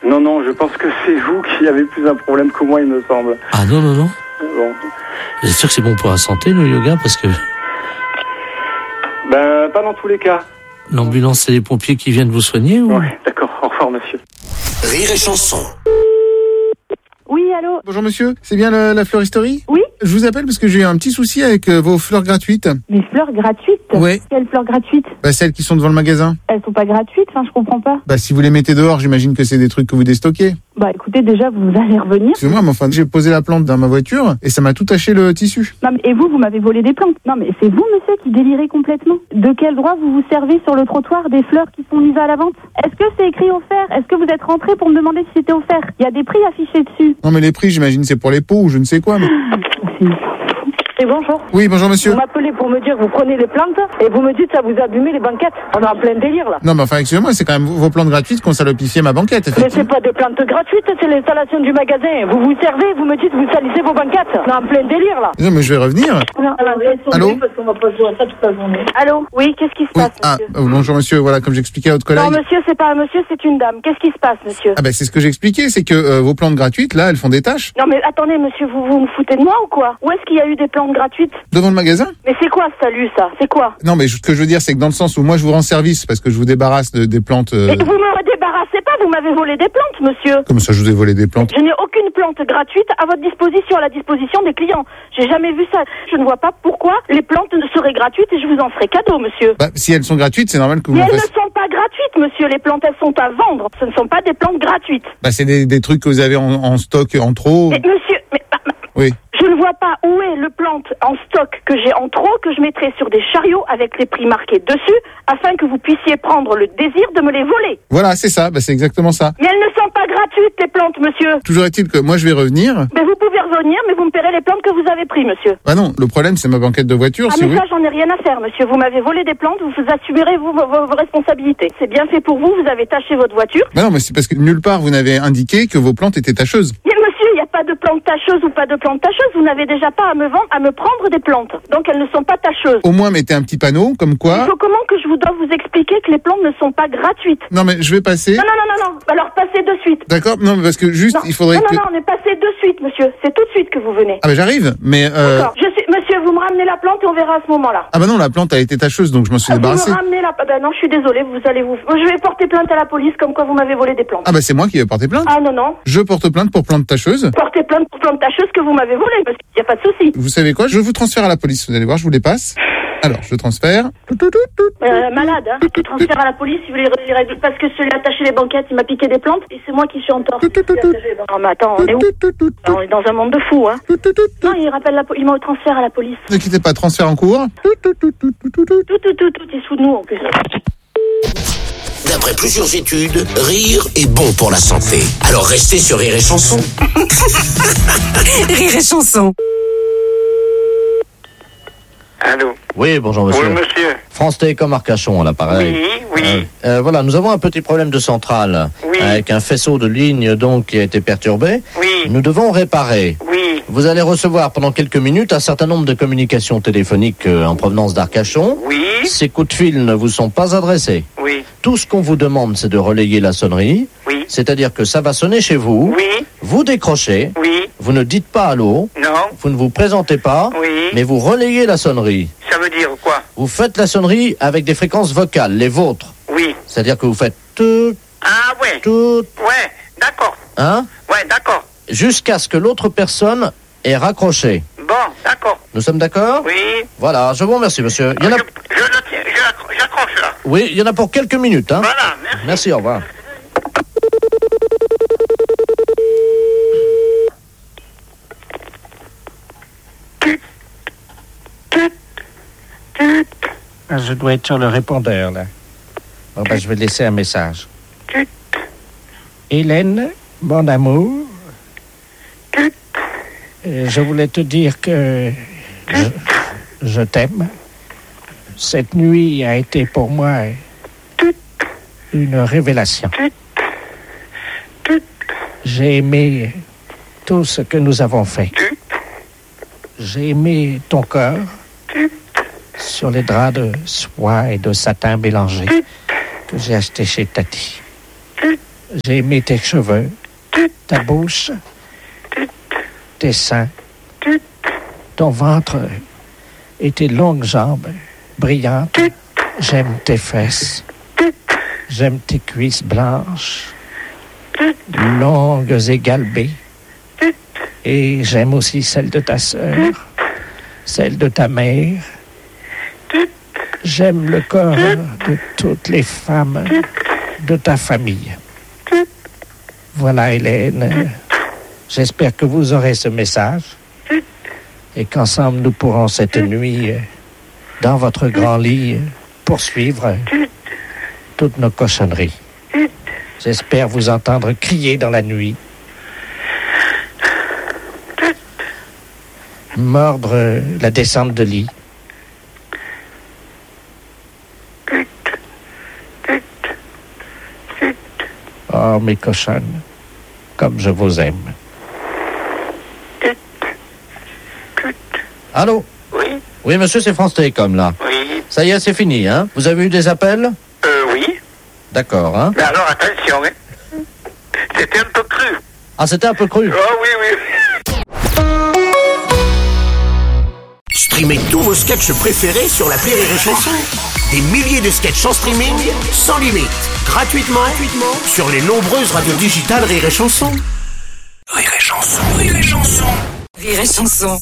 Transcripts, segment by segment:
Non, je pense que c'est vous qui avez plus un problème que moi, il me semble. Ah non. Bon. Vous êtes sûr que c'est bon pour la santé, le yoga? Parce que Ben, pas dans tous les cas. l'ambulance, c'est les pompiers qui viennent vous soigner ou... Ouais, d'accord. Au revoir, monsieur. Rire et chanson. Oui, allô? Bonjour monsieur, c'est bien la fleuristerie? Oui? Je vous appelle parce que j'ai eu un petit souci avec vos fleurs gratuites. Des fleurs gratuites? Ouais. Quelles fleurs gratuites? Bah celles qui sont devant le magasin. Elles sont pas gratuites, enfin je comprends pas. Bah si vous les mettez dehors, j'imagine que c'est des trucs que vous déstockez. Bah écoutez, déjà vous allez revenir. Excusez-moi, mais enfin j'ai posé la plante dans ma voiture et ça m'a tout taché le tissu. Non mais et vous m'avez volé des plantes. Non mais c'est vous monsieur qui délirez complètement. De quel droit vous vous servez sur le trottoir des fleurs qui sont mises à la vente? Est-ce que c'est écrit offert? Est-ce que vous êtes rentré pour me demander si c'était offert? Il y a des prix affichés dessus. Non mais les prix, j'imagine c'est pour les pots ou je ne sais quoi. Mais... Et bonjour. Oui, bonjour monsieur. Vous m'appelez pour me dire que vous prenez les plantes et vous me dites que ça vous abîme les banquettes. On est en plein délire là. Non mais enfin excusez-moi, c'est quand même vos plantes gratuites qui ont salopifié ma banquette. Mais c'est pas des plantes gratuites, c'est l'installation du magasin. Vous vous servez, vous me dites que vous salissez vos banquettes. On est en plein délire là. Non mais je vais revenir. Allô? Parce qu'on va pas jouer à ça toute la journée. Allô? Oui, qu'est-ce qui se passe, monsieur? Bonjour monsieur, voilà, comme j'expliquais à votre collègue. Non monsieur, c'est pas un monsieur, c'est une dame. Qu'est-ce qui se passe, monsieur? Ah ben c'est ce que j'expliquais, c'est que vos plantes gratuites, là, elles font des tâches. Non mais attendez, monsieur, vous me foutez de moi ou quoi? Où est-ce qu'il y a eu des plantes gratuites? Devant le magasin? Mais c'est quoi ce salut, ça? C'est quoi? Non mais ce que je veux dire, c'est que dans le sens où moi je vous rends service parce que je vous débarrasse des plantes... Mais vous me débarrassez pas, vous m'avez volé des plantes, monsieur. Comme ça, je vous ai volé des plantes? Je n'ai aucune plante gratuite à votre disposition, à la disposition des clients. J'ai jamais vu ça. Je ne vois pas pourquoi les plantes ne seraient gratuites et je vous en ferai cadeau, monsieur. Bah, si elles sont gratuites, c'est normal que vous Mais en elles fassiez... ne sont pas gratuites, monsieur. Les plantes, elles sont à vendre. Ce ne sont pas des plantes gratuites. Bah, c'est des trucs que vous avez en stock en trop. Mais monsieur, Oui. je ne vois pas où est le plante en stock que j'ai en trop, que je mettrai sur des chariots avec les prix marqués dessus, afin que vous puissiez prendre le désir de me les voler. Voilà, c'est ça, bah, c'est exactement ça. Mais elles ne sont pas gratuites, les plantes, monsieur. Toujours est-il que moi je vais revenir. Mais vous pouvez revenir, mais vous me paierez les plantes que vous avez pris, monsieur. Bah non, le problème c'est ma banquette de voiture, Ah si mais vous ça, j'en ai rien à faire, monsieur. Vous m'avez volé des plantes, vous assumerez vos responsabilités. C'est bien fait pour vous, vous avez taché votre voiture. Bah non, mais c'est parce que nulle part vous n'avez indiqué que vos plantes étaient tacheuses. Mais monsieur, il n'y a pas de plantes tacheuses ou pas de plantes tacheuses. Vous n'avez déjà pas à me vendre, à me prendre des plantes. Donc elles ne sont pas tacheuses. Au moins mettez un petit panneau, comme quoi... Il faut comment que je vous dois vous expliquer que les plantes ne sont pas gratuites? Non mais je vais passer... Non. Alors passez de suite. D'accord, non mais parce que juste, il faudrait que... Non, mais passez de suite, monsieur. C'est tout de suite que vous venez. Ah bah j'arrive, mais... D'accord. Monsieur, vous me ramenez la plante et on verra à ce moment-là. Ah bah non, la plante a été tacheuse, donc je m'en suis débarrassé. Vous me ramenez la... Ben non, je suis désolée, je vais porter plainte à la police comme quoi vous m'avez volé des plantes. Ah bah c'est moi qui vais porter plainte. Ah non. Je porte plainte pour plante tacheuse. Portez plainte pour plante tacheuse que vous m'avez volé, monsieur. Il n'y a pas de souci. Vous savez quoi? Je vous transfère à la police, vous allez voir, je vous les passe. Alors, je transfère. Malade, hein. Je transfère à la police, si vous voulez les règles. Parce que celui qui a attaché les banquettes, il m'a piqué des plantes et c'est moi qui suis en tort. Non, mais attends, on est où? On est dans un monde de fous, hein. Non, il me transfère à la police. Ne quittez pas, transfert en cours. Tout est sous nous, en plus. D'après plusieurs études, rire est bon pour la santé. Alors restez sur Rire et Chanson. Rire et Chanson. Allô? Oui, bonjour monsieur. Oui, monsieur. France Télécom Arcachon à l'appareil. Oui. Voilà, nous avons un petit problème de centrale. Oui. Avec un faisceau de lignes donc qui a été perturbé. Oui. Nous devons réparer. Oui. Vous allez recevoir pendant quelques minutes un certain nombre de communications téléphoniques en provenance d'Arcachon. Oui. Ces coups de fil ne vous sont pas adressés. Oui. Tout ce qu'on vous demande, c'est de relayer la sonnerie. Oui. C'est-à-dire que ça va sonner chez vous. Oui. Vous décrochez. Oui. Vous ne dites pas allô. Non. Vous ne vous présentez pas. Oui. Mais vous relayez la sonnerie. Ça veut dire quoi? Vous faites la sonnerie avec des fréquences vocales, les vôtres. Oui. C'est-à-dire que vous faites tout, Ah ouais. tout, Ouais, d'accord. hein, Ouais, d'accord. jusqu'à ce que l'autre personne ait raccroché. Bon, d'accord. Nous sommes d'accord? Oui. Voilà, je vous remercie, monsieur. Il y en a... J'accroche là. Oui, il y en a pour quelques minutes, hein. Voilà, merci. Merci, au revoir. Je dois être sur le répondeur, là. Bon, ben, je vais laisser un message. Hélène, mon amour, je voulais te dire que je t'aime. Cette nuit a été pour moi une révélation. J'ai aimé tout ce que nous avons fait. J'ai aimé ton corps sur les draps de soie et de satin mélangés que j'ai achetés chez Tati. J'ai aimé tes cheveux, ta bouche, tes seins, ton ventre et tes longues jambes brillantes. J'aime tes fesses. J'aime tes cuisses blanches, longues et galbées. Et j'aime aussi celle de ta sœur, celle de ta mère. J'aime le corps de toutes les femmes de ta famille. Voilà, Hélène. J'espère que vous aurez ce message et qu'ensemble nous pourrons cette nuit, dans votre grand lit, poursuivre toutes nos cochonneries. J'espère vous entendre crier dans la nuit, mordre la descente de lit. Oh, mes cochonnes, comme je vous aime. Allô? Oui. Oui, monsieur, c'est France Télécom, là. Oui. Ça y est, c'est fini, hein? Vous avez eu des appels? Oui. D'accord, hein? Mais alors, attention, hein. C'était un peu cru. Ah, c'était un peu cru? Oh, oui. Streamez tous vos sketchs préférés sur l'appli Rire et Chanson. Des milliers de sketchs en streaming, sans limite, gratuitement sur les nombreuses radios digitales Rire et Chanson. Rire et Chanson, Rire et Chanson. Rire et Chanson.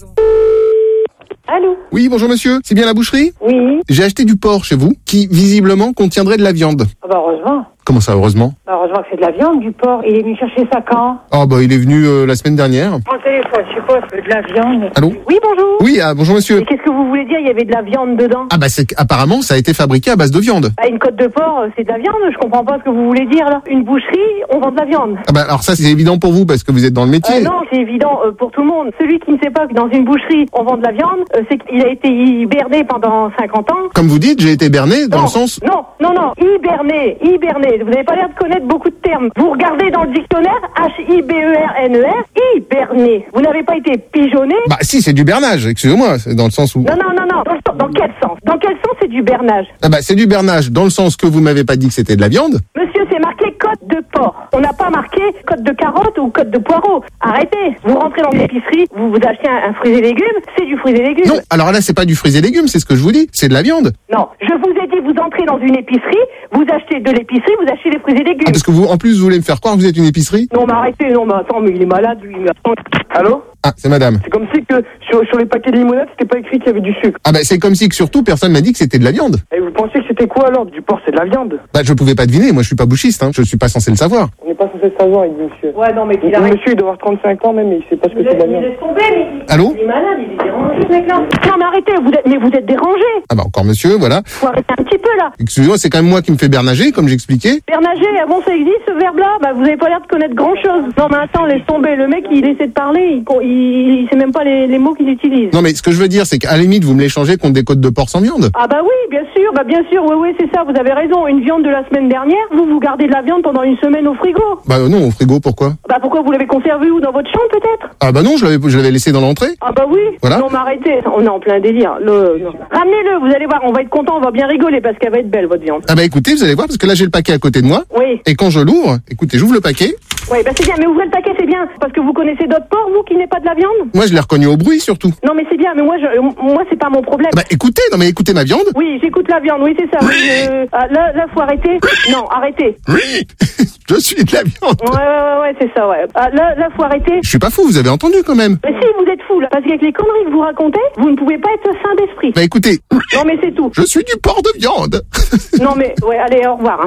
Allô? Oui, bonjour monsieur, c'est bien la boucherie? Oui. J'ai acheté du porc chez vous, qui visiblement contiendrait de la viande. Ah bah heureusement. Comment ça, heureusement? Bah heureusement que c'est de la viande, du porc. Il est venu chercher ça quand? Oh bah il est venu la semaine dernière. Prends le téléphone, je suppose, de la viande. Allô? Oui, bonjour. Oui, bonjour monsieur. Et qu'est-ce que vous voulez dire? Il y avait de la viande dedans? Ah bah c'est apparemment ça a été fabriqué à base de viande. Bah, une côte de porc, c'est de la viande. Je comprends pas ce que vous voulez dire là. Une boucherie, on vend de la viande. Ah bah alors ça c'est évident pour vous parce que vous êtes dans le métier. Non, c'est évident pour tout le monde. Celui qui ne sait pas que dans une boucherie, on vend de la viande, c'est qu'il a été hiberné pendant 50 ans. Comme vous dites, j'ai été berné dans le sens... Non, hiberné. Vous n'avez pas l'air de connaître beaucoup de termes. Vous regardez dans le dictionnaire, H-I-B-E-R-N-E-R, hiberné. Vous n'avez pas été pigeonné. Bah si, c'est du bernage, excusez-moi, c'est dans le sens où... Non. Dans quel sens? Dans quel sens c'est du bernage? Ah bah c'est du bernage dans le sens que vous m'avez pas dit que c'était de la viande. Monsieur, c'est marqué côte de porc. On n'a pas marqué côte de carotte ou côte de poireau. Arrêtez. Vous rentrez dans l'épicerie, vous achetez un fruits et légumes, c'est du fruits et légumes. Non, alors là c'est pas du fruits et légumes, c'est ce que je vous dis, c'est de la viande. Non, je vous ai dit, vous entrez dans une épicerie, vous achetez de l'épicerie, vous achetez des fruits et légumes. Ah, parce que vous, en plus, vous voulez me faire croire que vous êtes une épicerie? Non, mais arrêtez, attends, mais il est malade, lui. Allô? Ah, c'est madame. C'est comme si que sur les paquets de limonade, c'était pas écrit qu'il y avait du sucre. Ah bah c'est comme si que surtout personne m'a dit que c'était de la viande. Et vous pensiez que c'était quoi alors? Du porc, c'est de la viande. Bah je pouvais pas deviner, moi je suis pas bouchiste, hein. Je suis pas censé le savoir. On n'est pas censé le savoir, il dit monsieur. Ouais, non, mais Le monsieur, il doit avoir 35 ans même, mais il sait pas ce que c'est de la viande. Laisse tomber, mais Allô? il est malade, il est dérangé, ce mec-là. Non, mais arrêtez, vous êtes dérangé. Ah bah encore monsieur, voilà. Faut arrêter un petit peu, là. Excusez-moi, c'est quand même moi qui me fais bernager, comme j'expliquais. Bernager, ah bon, ça existe, ce verbe-là? Bah, vous avez pas l'air de connaître grand-chose. Non, mais attends, laisse tomber. Le mec, il essaie de parler, il sait même pas les mots qu'il utilise. Non mais ce que je veux dire, c'est qu'à la limite, vous me l'échangez contre des côtes de porc sans viande. Ah bah oui, bien sûr, oui, c'est ça, vous avez raison. Une viande de la semaine dernière, vous gardez de la viande pendant une semaine au frigo. Bah non, au frigo, pourquoi? Bah pourquoi, vous l'avez conservé où? Dans votre chambre, peut-être? Ah bah non, je l'avais laissé dans l'entrée. Ah bah oui. Voilà. Non, mais arrêtez, on est en plein délire. Ramenez-le, vous allez voir, on va être content, on va bien rigoler parce qu'elle va être belle, votre viande. Ah bah écoutez, vous allez voir, parce que là j'ai le paquet à côté de moi. Oui. Et quand je l'ouvre, écoutez, j'ouvre le paquet. Oui, bah c'est bien, mais ouvrez le paquet, c'est bien. Parce que vous connaissez d'autres porcs, vous, qui n'est pas de la viande? Moi je l'ai reconnu au bruit surtout. Non, mais c'est bien, mais moi c'est pas mon problème. Ah bah écoutez, écoutez ma viande. Oui, j'écoute la viande, oui, c'est ça. Oui. Là, faut arrêter. Non, arrêtez. Oui, je suis de la viande. Ouais, c'est ça, ouais. Là, faut arrêter. Je suis pas fou, vous avez entendu quand même. Mais si, vous êtes fou, là. Parce qu'avec les conneries que vous racontez, vous ne pouvez pas être sain d'esprit. Bah écoutez. Non, mais c'est tout. Je suis du porc de viande. Non, mais, ouais, allez, au revoir. Hein.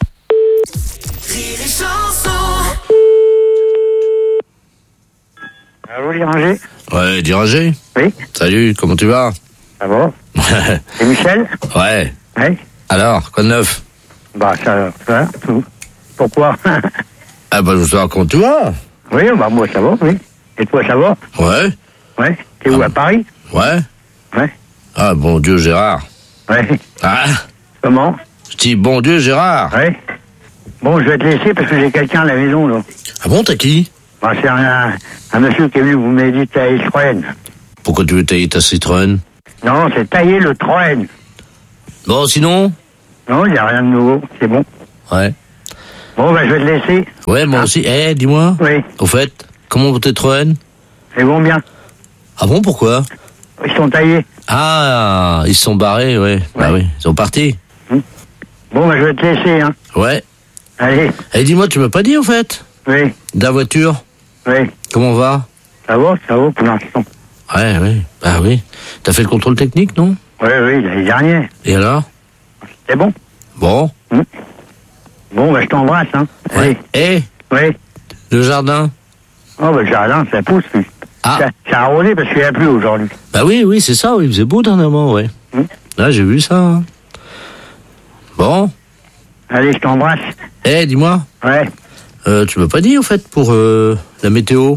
Allô, Diranger? Ouais, Diranger. Oui. Salut, comment tu vas? Ça va? C'est Michel? Ouais. Oui. Alors, quoi de neuf? Bah, ça tout. Pourquoi? Ah bah, je veux savoir comment tu vas. Oui, bah, moi, ça va, oui. Et toi, ça va? Ouais. Ouais. T'es où, à Paris? Ouais. Ouais. Ah, bon Dieu, Gérard. Ouais. Ah. Comment? Je dis, bon Dieu, Gérard. Ouais. Bon, je vais te laisser parce que j'ai quelqu'un à la maison, là. Ah bon, t'as qui? Bah, c'est un monsieur qui est venu vous m'aider de tailler le Citroën. Pourquoi tu veux tailler ta Citroën? Non, c'est tailler le Citroën. Bon, sinon? Non, il n'y a rien de nouveau, c'est bon. Ouais. Bon, je vais te laisser. Ouais, moi aussi. Dis-moi. Oui. Au fait, comment vont tes Troènes? C'est bon, bien. Ah bon, pourquoi? Ils sont taillés. Ah, ils se sont barrés, ouais. Bah oui, ils sont partis. Bon, je vais te laisser, hein. Ouais. Allez. Dis-moi, tu m'as pas dit, au fait? Oui. De la voiture? Oui. Comment va? Ça va pour l'instant. Ouais. Bah oui. T'as fait le contrôle technique, non? Oui, l'année dernière. Et alors? C'est bon. Bon. Bon, je t'embrasse, hein. Ouais. Oui. Le jardin? Oh, le jardin, ça pousse. Ah. Ça a arrosé parce qu'il n'y a plus aujourd'hui. Bah oui, c'est ça, oui. Il faisait beau dernièrement, ouais. Là, j'ai vu ça. Hein. Bon. Allez, je t'embrasse. Dis-moi. Ouais. Tu m'as pas dit, au fait, pour la météo?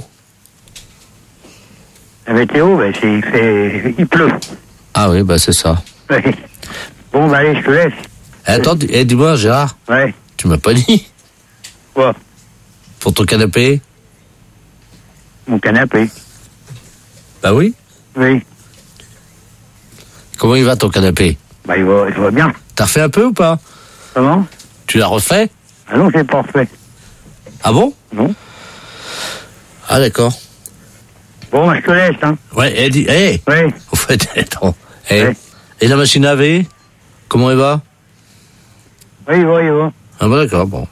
La météo, il pleut. Ah oui, bah c'est ça. Oui. Bon, allez, je te laisse. Attends, dis-moi, Gérard. Ouais. Tu m'as pas dit? Quoi? Pour ton canapé? Mon canapé. Bah oui. Oui. Comment il va ton canapé? Bah il va bien. T'as refait un peu ou pas? Comment? Tu l'as refait? Ah non, c'est pas refait. Ah bon? Non. Ah d'accord. Bon, je te laisse, hein. Ouais, Oui. Au fait, attends. Ouais. Et la machine à laver? Comment elle va? Oui, il va. Ah bah d'accord, bon.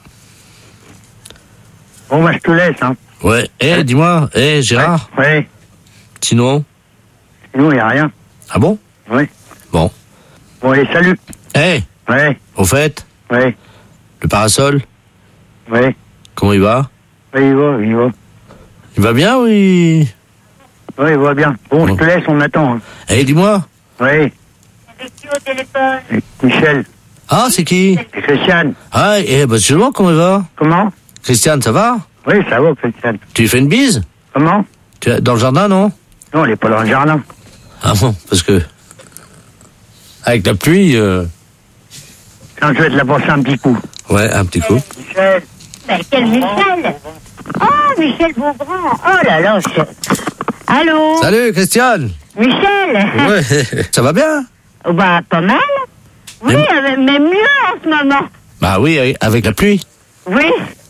Bon, je te laisse, hein. Ouais. Dis-moi, Gérard? Ouais. Sinon, il n'y a rien. Ah bon? Oui. Bon. Bon, allez, salut. Ouais. Au fait? Ouais. Le parasol? Ouais. Comment il va? Oui, il va. Il va bien, oui? Oui, il va bien. Bon, je te laisse, on attend. Hein. Dis-moi. Oui. C'est qui au téléphone? Michel. Ah, c'est qui? C'est Christiane. Ah, justement, comment il va? Comment? Christiane, ça va? Oui, ça va, Christiane. Tu lui fais une bise? Comment? Dans le jardin, non? Non, elle n'est pas dans le jardin. Ah bon, parce que... Avec la pluie... Quand je vais te la passer un petit coup. Ouais, un petit coup. Michel. Ben, quel Michel? Oh, Michel Beaugrand. Oh là là, Allô? Salut, Christiane. Michel? Ouais, ça va bien? Bah, pas mal. Oui, mais mieux en ce moment. Bah oui, avec la pluie. Oui.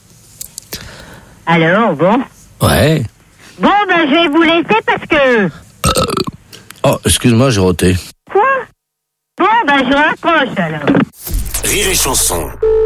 Alors, bon. Ouais. Bon, ben, je vais vous laisser parce que... Oh, excuse-moi, j'ai roté. Quoi? Bon, ben, je raccroche, alors. Rire et Chanson.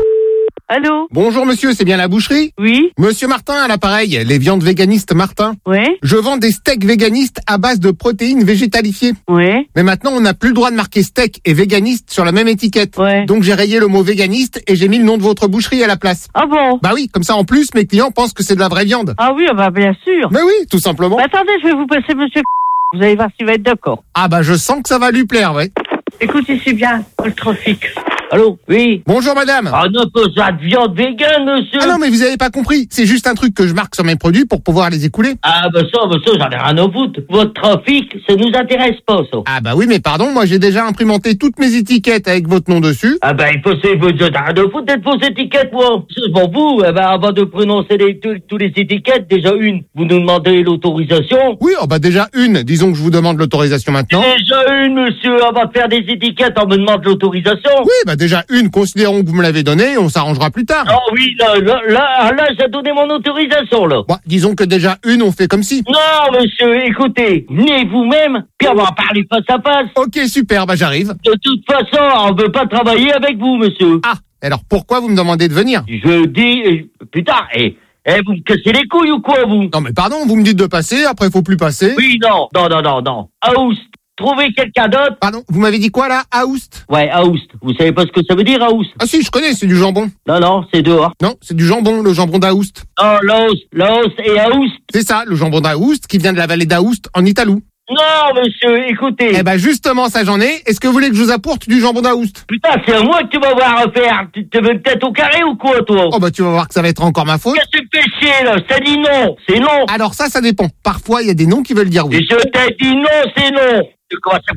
Allô? Bonjour monsieur, c'est bien la boucherie? Oui. Monsieur Martin à l'appareil, les viandes véganistes Martin. Ouais. Je vends des steaks véganistes à base de protéines végétalifiées. Ouais. Mais maintenant, on n'a plus le droit de marquer steak et véganiste sur la même étiquette. Ouais. Donc j'ai rayé le mot véganiste et j'ai mis le nom de votre boucherie à la place. Ah bon? Bah oui, comme ça en plus, mes clients pensent que c'est de la vraie viande. Ah oui, bah bien sûr. Mais oui, tout simplement. Bah, attendez, je vais vous passer monsieur. Vous allez voir s'il va être d'accord. Ah bah je sens que ça va lui plaire, ouais. Écoutez, c'est bien, le trafic. Allô? Oui. Bonjour madame. Ah non, pas ça de viande végane, monsieur. Ah non, mais vous avez pas compris. C'est juste un truc que je marque sur mes produits pour pouvoir les écouler. Ah bah ça, j'en ai rien à foutre. Votre trafic, ça nous intéresse pas, ça. Ah bah oui, mais pardon, moi j'ai déjà imprimanté toutes mes étiquettes avec votre nom dessus. Ah bah il faut c'est j'en ai rien à foutre d'être vos étiquettes, moi. C'est pour vous, avant de prononcer tous les étiquettes, déjà une, vous nous demandez l'autorisation. Oui, oh bah déjà une, disons que je vous demande l'autorisation maintenant. Déjà une, monsieur, avant de faire des étiquettes, on me demande l'autorisation. Oui, bah déjà une, considérons que vous me l'avez donnée, on s'arrangera plus tard. Ah oui, là, j'ai donné mon autorisation, là. Bon, disons que déjà une, on fait comme si. Non, monsieur, écoutez, venez vous-même, puis on va en parler face à face. Ok, super, bah j'arrive. De toute façon, on veut pas travailler avec vous, monsieur. Ah, alors pourquoi vous me demandez de venir? Je dis, putain, vous me cassez les couilles ou quoi, vous? Non mais pardon, vous me dites de passer, après faut plus passer. Oui, non. Aoust. Trouvez quelqu'un d'autre. Pardon, vous m'avez dit quoi là? Aoust? Ouais, Aoust. Vous savez pas ce que ça veut dire, Aoust? Ah si, je connais, c'est du jambon. Non, c'est dehors. Non, c'est du jambon, le jambon d'Aoust. Oh, Laos et Aoust. C'est ça, le jambon d'Aoust qui vient de la vallée d'Aoust en Italou. Non, monsieur, écoutez. Eh ben justement, ça j'en ai. Est-ce que vous voulez que je vous apporte du jambon d'Aoust? Putain, c'est à moi que tu vas voir à faire. Tu te veux peut-être au carré ou quoi, toi? Oh bah tu vas voir que ça va être encore ma faute. Qu'est-ce que tu fais chier, là? Ça dit non, c'est non. Alors ça dépend. Parfois, il y a des noms qui veulent dire oui. Et je t'ai dit non, c'est non. Tu commences à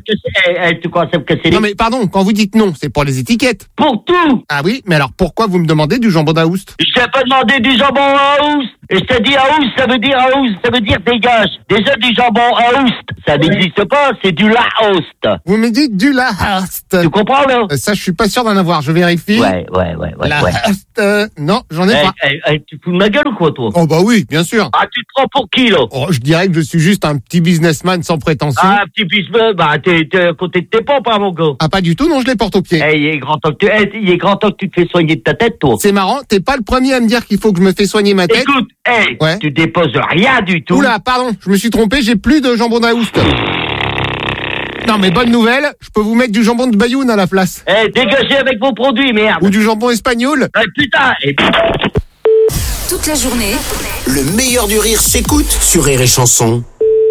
me casser les... Non mais pardon, quand vous dites non, c'est pour les étiquettes. Pour tout. Ah oui, mais alors pourquoi vous me demandez du jambon d'Aoust? Je t'ai pas demandé du jambon à Aoust. Et je t'ai dit Aoust, ça veut dire Aoust, ça veut dire dégage. Déjà du jambon Aoust, ça n'existe pas, c'est du Laost. Vous me dites du Laost. Tu comprends là? Ça, je suis pas sûr d'en avoir, je vérifie. Ouais. Laost, non, j'en ai pas. Tu fous de ma gueule ou quoi, toi? Oh bah oui, bien sûr. Ah, tu te prends pour qui, là? Oh, je dirais que je suis juste un petit businessman sans prétention. Ah, petit businessman, bah, t'es à côté de tes pompes, hein, mon gars. Ah, pas du tout, non, je les porte au pied. Il est grand temps que tu te fais soigner de ta tête, toi. C'est marrant, t'es pas le premier à me dire qu'il faut que je me fais soigner ma tête. Écoute, tu déposes rien du tout. Oula, pardon, je me suis trompé, j'ai plus de jambon d'Aoust. Non mais bonne nouvelle, je peux vous mettre du jambon de Bayoun à la place. Dégagez avec vos produits, merde. Ou du jambon espagnol. Putain. Toute la journée, Le meilleur du rire s'écoute sur Rire et Chanson.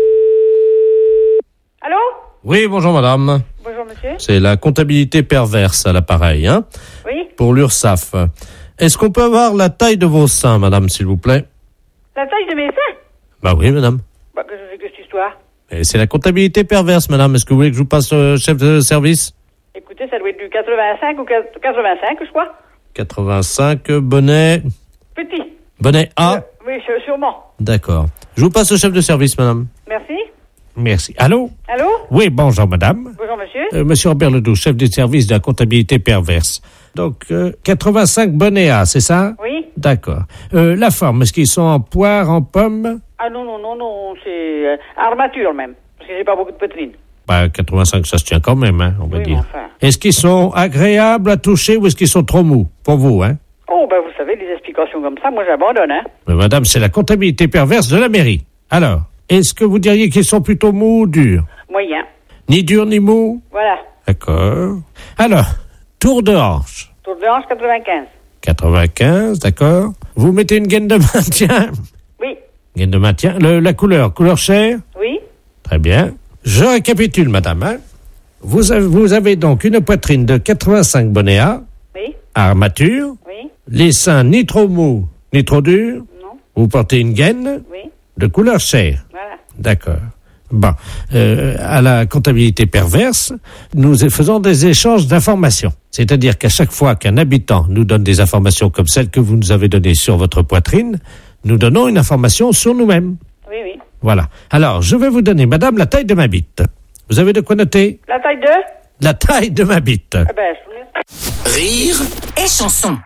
Allô? Oui, bonjour madame. Bonjour monsieur. C'est la comptabilité perverse à l'appareil, hein? Oui. Pour l'URSSAF. Est-ce qu'on peut avoir la taille de vos seins, madame, s'il vous plaît? La taille de mes seins? Bah oui, madame. Bah, qu'est-ce que c'est que cette histoire? Et c'est la comptabilité perverse, madame. Est-ce que vous voulez que je vous passe chef de service? Écoutez, ça doit être du 85 ou 85, je crois. 85, bonnet... Petit. Bonnet A? Oui, sûrement. D'accord. Je vous passe au chef de service, madame. Merci. Merci. Allô? Allô? Oui, bonjour, madame. Bonjour monsieur. Monsieur Robert Ledoux, chef du service de la comptabilité perverse. Donc, 85 bonnets A, c'est ça? Oui. D'accord. La forme, est-ce qu'ils sont en poire, en pomme? Ah non, c'est armature même, parce que j'ai pas beaucoup de poitrine. Bah, 85, ça se tient quand même, hein, on va dire. Enfin. Est-ce qu'ils sont agréables à toucher ou est-ce qu'ils sont trop mous? Pour vous, hein? Oh, ben vous savez, les explications comme ça, moi j'abandonne, hein. Mais madame, c'est la comptabilité perverse de la mairie. Alors, est-ce que vous diriez qu'ils sont plutôt mous ou durs? Moyen. Ni durs ni mous? Voilà. D'accord. Alors, tour de hanche. Tour de hanche, 95. 95, d'accord. Vous mettez une gaine de maintien? Oui. Gaine de maintien. La couleur chair? Oui. Très bien. Je récapitule, madame. Hein. Vous avez donc une poitrine de 85 bonnets A. Oui. Armature. Oui. Les seins ni trop mous, ni trop durs. Non. Vous portez une gaine. Oui. De couleur chair. Voilà. D'accord. Bon. À la comptabilité perverse, nous faisons des échanges d'informations. C'est-à-dire qu'à chaque fois qu'un habitant nous donne des informations comme celles que vous nous avez données sur votre poitrine, nous donnons une information sur nous-mêmes. Oui, oui. Voilà. Alors, je vais vous donner, madame, la taille de ma bite. Vous avez de quoi noter? La taille de? La taille de ma bite. Ah ben, je... Rire et chanson.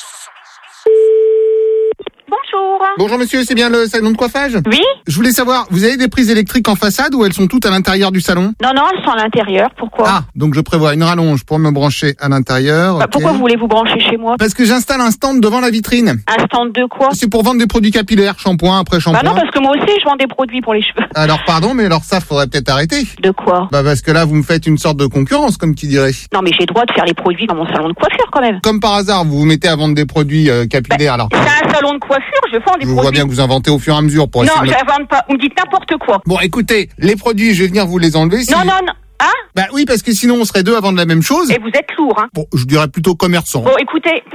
Bonjour. Bonjour monsieur, c'est bien le salon de coiffage? Oui. Je voulais savoir, vous avez des prises électriques en façade ou elles sont toutes à l'intérieur du salon? Non, elles sont à l'intérieur, pourquoi? Ah, donc je prévois une rallonge pour me brancher à l'intérieur. Bah, ok. pourquoi vous voulez vous brancher chez moi? Parce que j'installe un stand devant la vitrine. Un stand de quoi? C'est pour vendre des produits capillaires, shampoing après shampoing. Bah non, parce que moi aussi, je vends des produits pour les cheveux. Alors pardon, mais alors ça, faudrait peut-être arrêter. De quoi? Bah parce que là, vous me faites une sorte de concurrence, comme qui dirait. Non, mais j'ai le droit de faire les produits dans mon salon de coiffure, quand même. Comme par hasard, vous vous mettez à vendre des produits capillaires, alors. C'est un salon de coiffure, je vends des Je vous produits. vois bien que vous inventez au fur et à mesure pour essayer Non, de... j'invente pas. Vous me dites n'importe quoi. Bon, écoutez, les produits, je vais venir vous les enlever. Non. Hein? Bah oui, parce que sinon, on serait deux à vendre la même chose. Et vous êtes lourd, hein? Bon, je dirais plutôt commerçant. Bon, écoutez.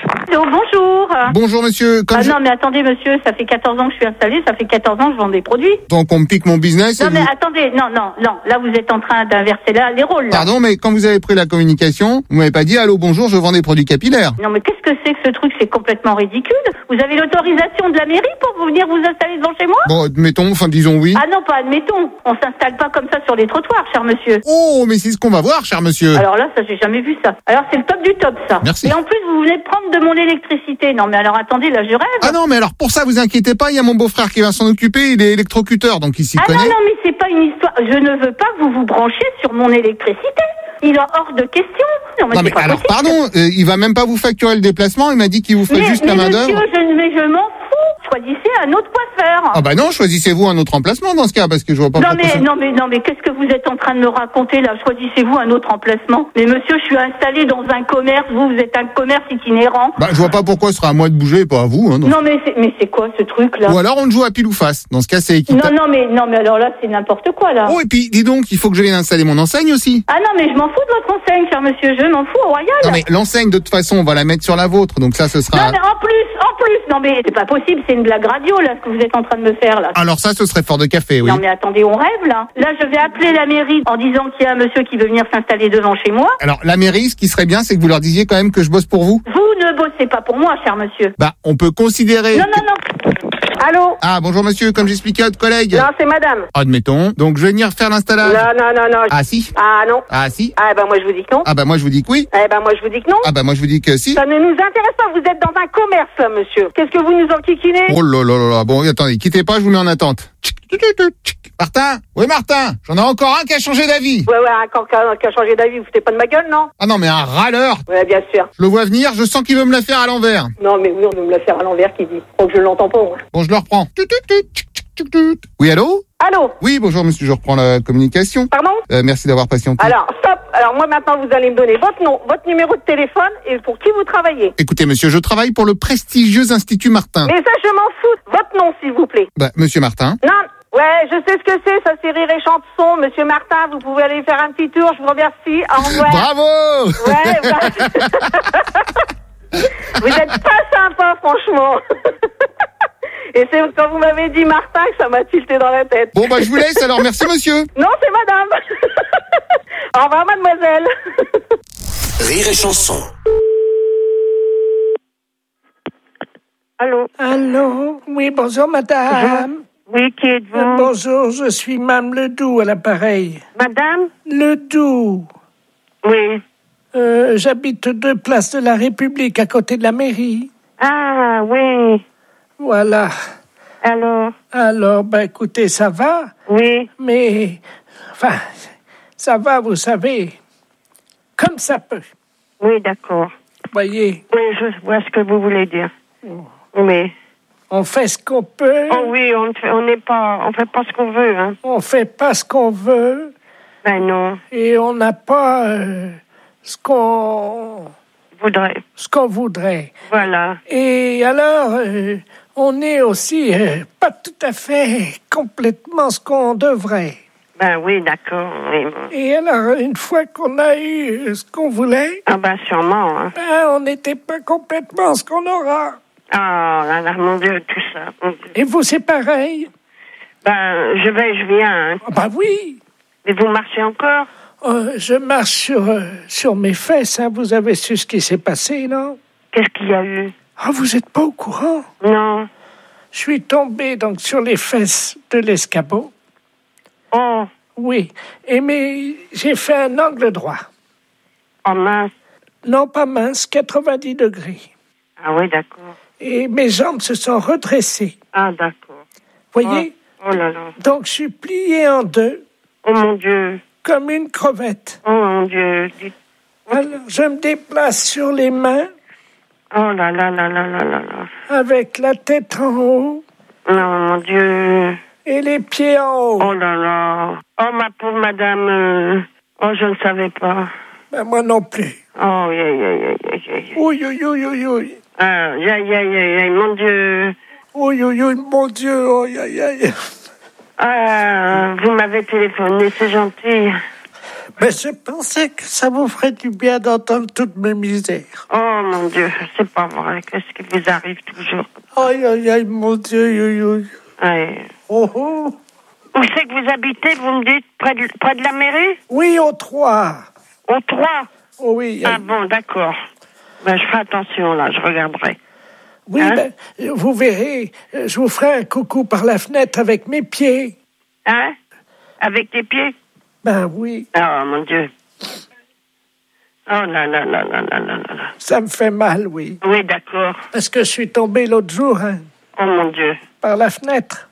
Bonjour. Bonjour, monsieur. Comme non, mais attendez, monsieur, ça fait 14 ans que je suis installée, ça fait 14 ans que je vends des produits. Donc, on me pique mon business. Non, et mais vous... attendez, non, là, vous êtes en train d'inverser les rôles, là. Pardon, mais quand vous avez pris la communication, vous m'avez pas dit, allô, bonjour, je vends des produits capillaires. Non, mais qu'est-ce que c'est que ce truc? C'est complètement ridicule. Vous avez l'autorisation de la mairie pour venir vous installer devant chez moi? Bon, admettons, disons oui. Ah non, pas admettons. On s'installe pas comme ça sur les trottoirs, cher monsieur. Oh, mais c'est ce qu'on va voir, cher monsieur. Alors là, ça, j'ai jamais vu ça. Alors, c'est le top du top, ça. Merci. Et en plus, vous venez de prendre de mon électricité. Non, mais alors, attendez, là, je rêve. Ah non, mais alors, pour ça, vous inquiétez pas, il y a mon beau-frère qui va s'en occuper, il est électrocuteur, donc il s'y connaît. Non, mais c'est pas une histoire. Je ne veux pas que vous vous branchiez sur mon électricité. Il est hors de question. Non, mais, non, mais c'est pas alors, possible. pardon, il va même pas vous facturer le déplacement, il m'a dit qu'il vous ferait juste la main-d'œuvre. Mais je m'en fous. Choisissez un autre coiffeur. Ah bah non, choisissez-vous un autre emplacement dans ce cas, parce que je vois pas Non pourquoi mais qu'est-ce que vous êtes en train de me raconter là? Choisissez-vous un autre emplacement. Mais monsieur, je suis installé dans un commerce, vous êtes un commerce itinérant. Bah je vois pas pourquoi ce sera à moi de bouger, pas à vous. Hein, non mais c'est quoi ce truc là? Ou alors on joue à pile ou face. Dans ce cas, c'est équitable. Non mais alors là c'est n'importe quoi là. Oh et puis dis donc, il faut que je vienne installer mon enseigne aussi. Ah non mais je m'en fous de votre enseigne, cher monsieur, je m'en fous au royal. Non mais l'enseigne de toute façon, on va la mettre sur la vôtre, donc ça ce sera. Non mais en plus, non mais c'est pas possible, c'est une blague radio là ce que vous êtes en train de me faire là. Alors ça ce serait fort de café, oui. Non mais attendez, on rêve là. Là je vais appeler la mairie en disant qu'il y a un monsieur qui veut venir s'installer devant chez moi. Alors la mairie, ce qui serait bien, c'est que vous leur disiez quand même que je bosse pour vous. Vous ne bossez pas pour moi, cher monsieur. Bah on peut considérer. Non. Allô? Ah, bonjour monsieur, comme j'expliquais à votre collègue. Non, c'est madame. Admettons. Donc je vais venir faire l'installation. Non. Ah si? Ah non. Ah si? Ah ben moi je vous dis que non. Ah bah moi je vous dis que oui. Eh ben moi je vous dis que non. Ah bah moi je vous dis que si. Ça ne nous intéresse pas, vous êtes dans un commerce là, monsieur. Qu'est-ce que vous nous enquiquinez? Oh là là là là. Bon, attendez, quittez pas, je vous mets en attente. Martin? Oui Martin, j'en ai encore un qui a changé d'avis. Ouais, encore qui a changé d'avis, vous foutez pas de ma gueule, non? Ah non, mais un râleur. Ouais, bien sûr. Je le vois venir, je sens qu'il veut me la faire à l'envers. Non, mais oui, on veut me la faire à l'envers, qui dit. Donc je l'entends pas, moi. Bon, je le reprends. Oui, allô? Allô? Oui, bonjour monsieur, je reprends la communication. Pardon? Merci d'avoir patienté. Alors, stop. Alors moi maintenant, vous allez me donner votre nom, votre numéro de téléphone et pour qui vous travaillez. Écoutez monsieur, je travaille pour le prestigieux Institut Martin. Mais ça, je m'en fous. Votre nom, s'il vous plaît. Bah, monsieur Martin. Non. Ouais, je sais ce que c'est, ça c'est Rire et Chanson. Monsieur Martin, vous pouvez aller faire un petit tour, je vous remercie. Au revoir. Bravo! Ouais, vous êtes pas sympa, franchement. Et c'est quand vous m'avez dit Martin que ça m'a tilté dans la tête. Bon, bah, je vous laisse alors, merci monsieur. Non, c'est madame. Au revoir, mademoiselle. Rire et Chanson. Allô? Allô? Oui, bonjour madame. Oui, qui êtes-vous? Bonjour, je suis Mme Ledoux à l'appareil. Madame? Ledoux. Oui. J'habite 2 places de la République à côté de la mairie. Ah, oui. Voilà. Alors, ben écoutez, ça va. Oui. Mais, enfin, ça va, vous savez, comme ça peut. Oui, d'accord. Voyez. Oui, je vois ce que vous voulez dire. Oui. On fait ce qu'on peut. Oh oui, on fait pas ce qu'on veut, hein. On fait pas ce qu'on veut. Ben non. Et on n'a pas ce qu'on voudrait. Voilà. Et alors, on est aussi pas tout à fait complètement ce qu'on devrait. Ben oui, d'accord. Oui. Et alors, une fois qu'on a eu ce qu'on voulait... Ah ben sûrement, hein. Ben, on n'était pas complètement ce qu'on aura. Ah, là, mon Dieu, tout ça. Et vous, c'est pareil? Ben, je viens. Hein. Ben oui. Et vous marchez encore? Je marche sur mes fesses, hein. Vous avez su ce qui s'est passé, non? Qu'est-ce qu'il y a eu? Ah, vous n'êtes pas au courant? Non. Je suis tombé donc sur les fesses de l'escabeau. Oh. Oui. Mais j'ai fait un angle droit. Oh mince. Non, pas mince, 90 degrés. Ah oui, d'accord. Et mes jambes se sont redressées. Ah, d'accord. Voyez? Oh là là. Donc, je suis plié en 2. Oh mon Dieu. Comme une crevette. Oh mon Dieu. Alors, je me déplace sur les mains. Oh là là là là là là là. Avec la tête en haut. Non, mon Dieu. Et les pieds en haut. Oh là là. Oh, ma pauvre madame. Oh, je ne savais pas. Ben, moi non plus. Oh, yeah. Oui. Ah, yeah, mon Dieu. Oui, mon Dieu. Oh, yeah. Ah, vous m'avez téléphoné, c'est gentil. Mais je pensais que ça vous ferait du bien d'entendre toutes mes misères. Oh, mon Dieu, c'est pas vrai. Qu'est-ce qui vous arrive toujours? Aïe, mon Dieu. Ouais. Oh. Où c'est que vous habitez, vous me dites, près de la mairie? Oui, au 3. Au 3? Oh, oui. Ah bon, d'accord. Ben, je ferai attention, là, je regarderai. Oui, hein? Vous verrez, je vous ferai un coucou par la fenêtre avec mes pieds. Hein? Avec tes pieds? Ben oui. Oh, mon Dieu. Oh là là. Ça me fait mal, oui. Oui, d'accord. Parce que je suis tombé l'autre jour, hein. Oh, mon Dieu. Par la fenêtre.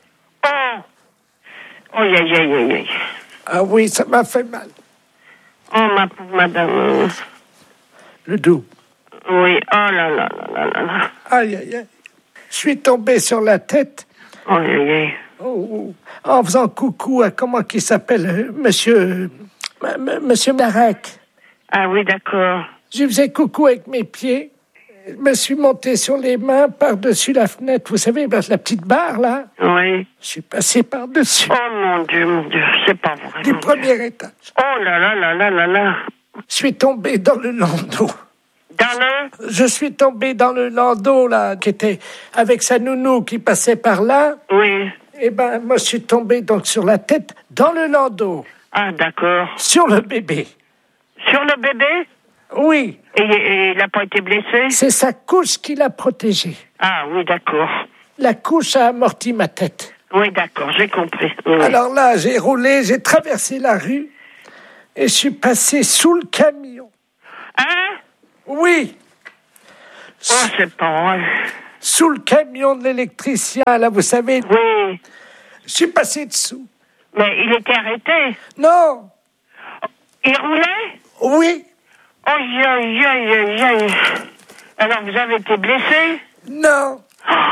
Oh, yeah. Ah oui, ça m'a fait mal. Oh, ma pauvre madame. Ledoux. Oui, oh là. Aïe. Je suis tombé sur la tête. Oh, yeah. Oh, en faisant coucou à comment qu'il s'appelle, monsieur Marek. Ah oui, d'accord. Je faisais coucou avec mes pieds. Je me suis monté sur les mains par-dessus la fenêtre. Vous savez, la petite barre, là. Oui. Je suis passé par-dessus. Oh, mon Dieu, c'est pas vrai. Du premier étage. Oh là. Je suis tombé dans le landau. Je suis tombé dans le landau, là, qui était avec sa nounou qui passait par là. Oui. Eh ben, moi, je suis tombé donc sur la tête dans le landau. Ah, d'accord. Sur le bébé. Sur le bébé? Oui. Et il n'a pas été blessé? C'est sa couche qui l'a protégé. Ah oui, d'accord. La couche a amorti ma tête. Oui, d'accord, j'ai compris. Oui. Alors là, j'ai roulé, j'ai traversé la rue et je suis passé sous le camion. Hein? Oui. Oh, c'est pas vrai. Sous le camion de l'électricien, là, vous savez. Oui. Je suis passé dessous. Mais il était arrêté? Non. Il roulait? Oui. Aïe, aïe, aïe, aïe, aïe. Alors, vous avez été blessé? Non.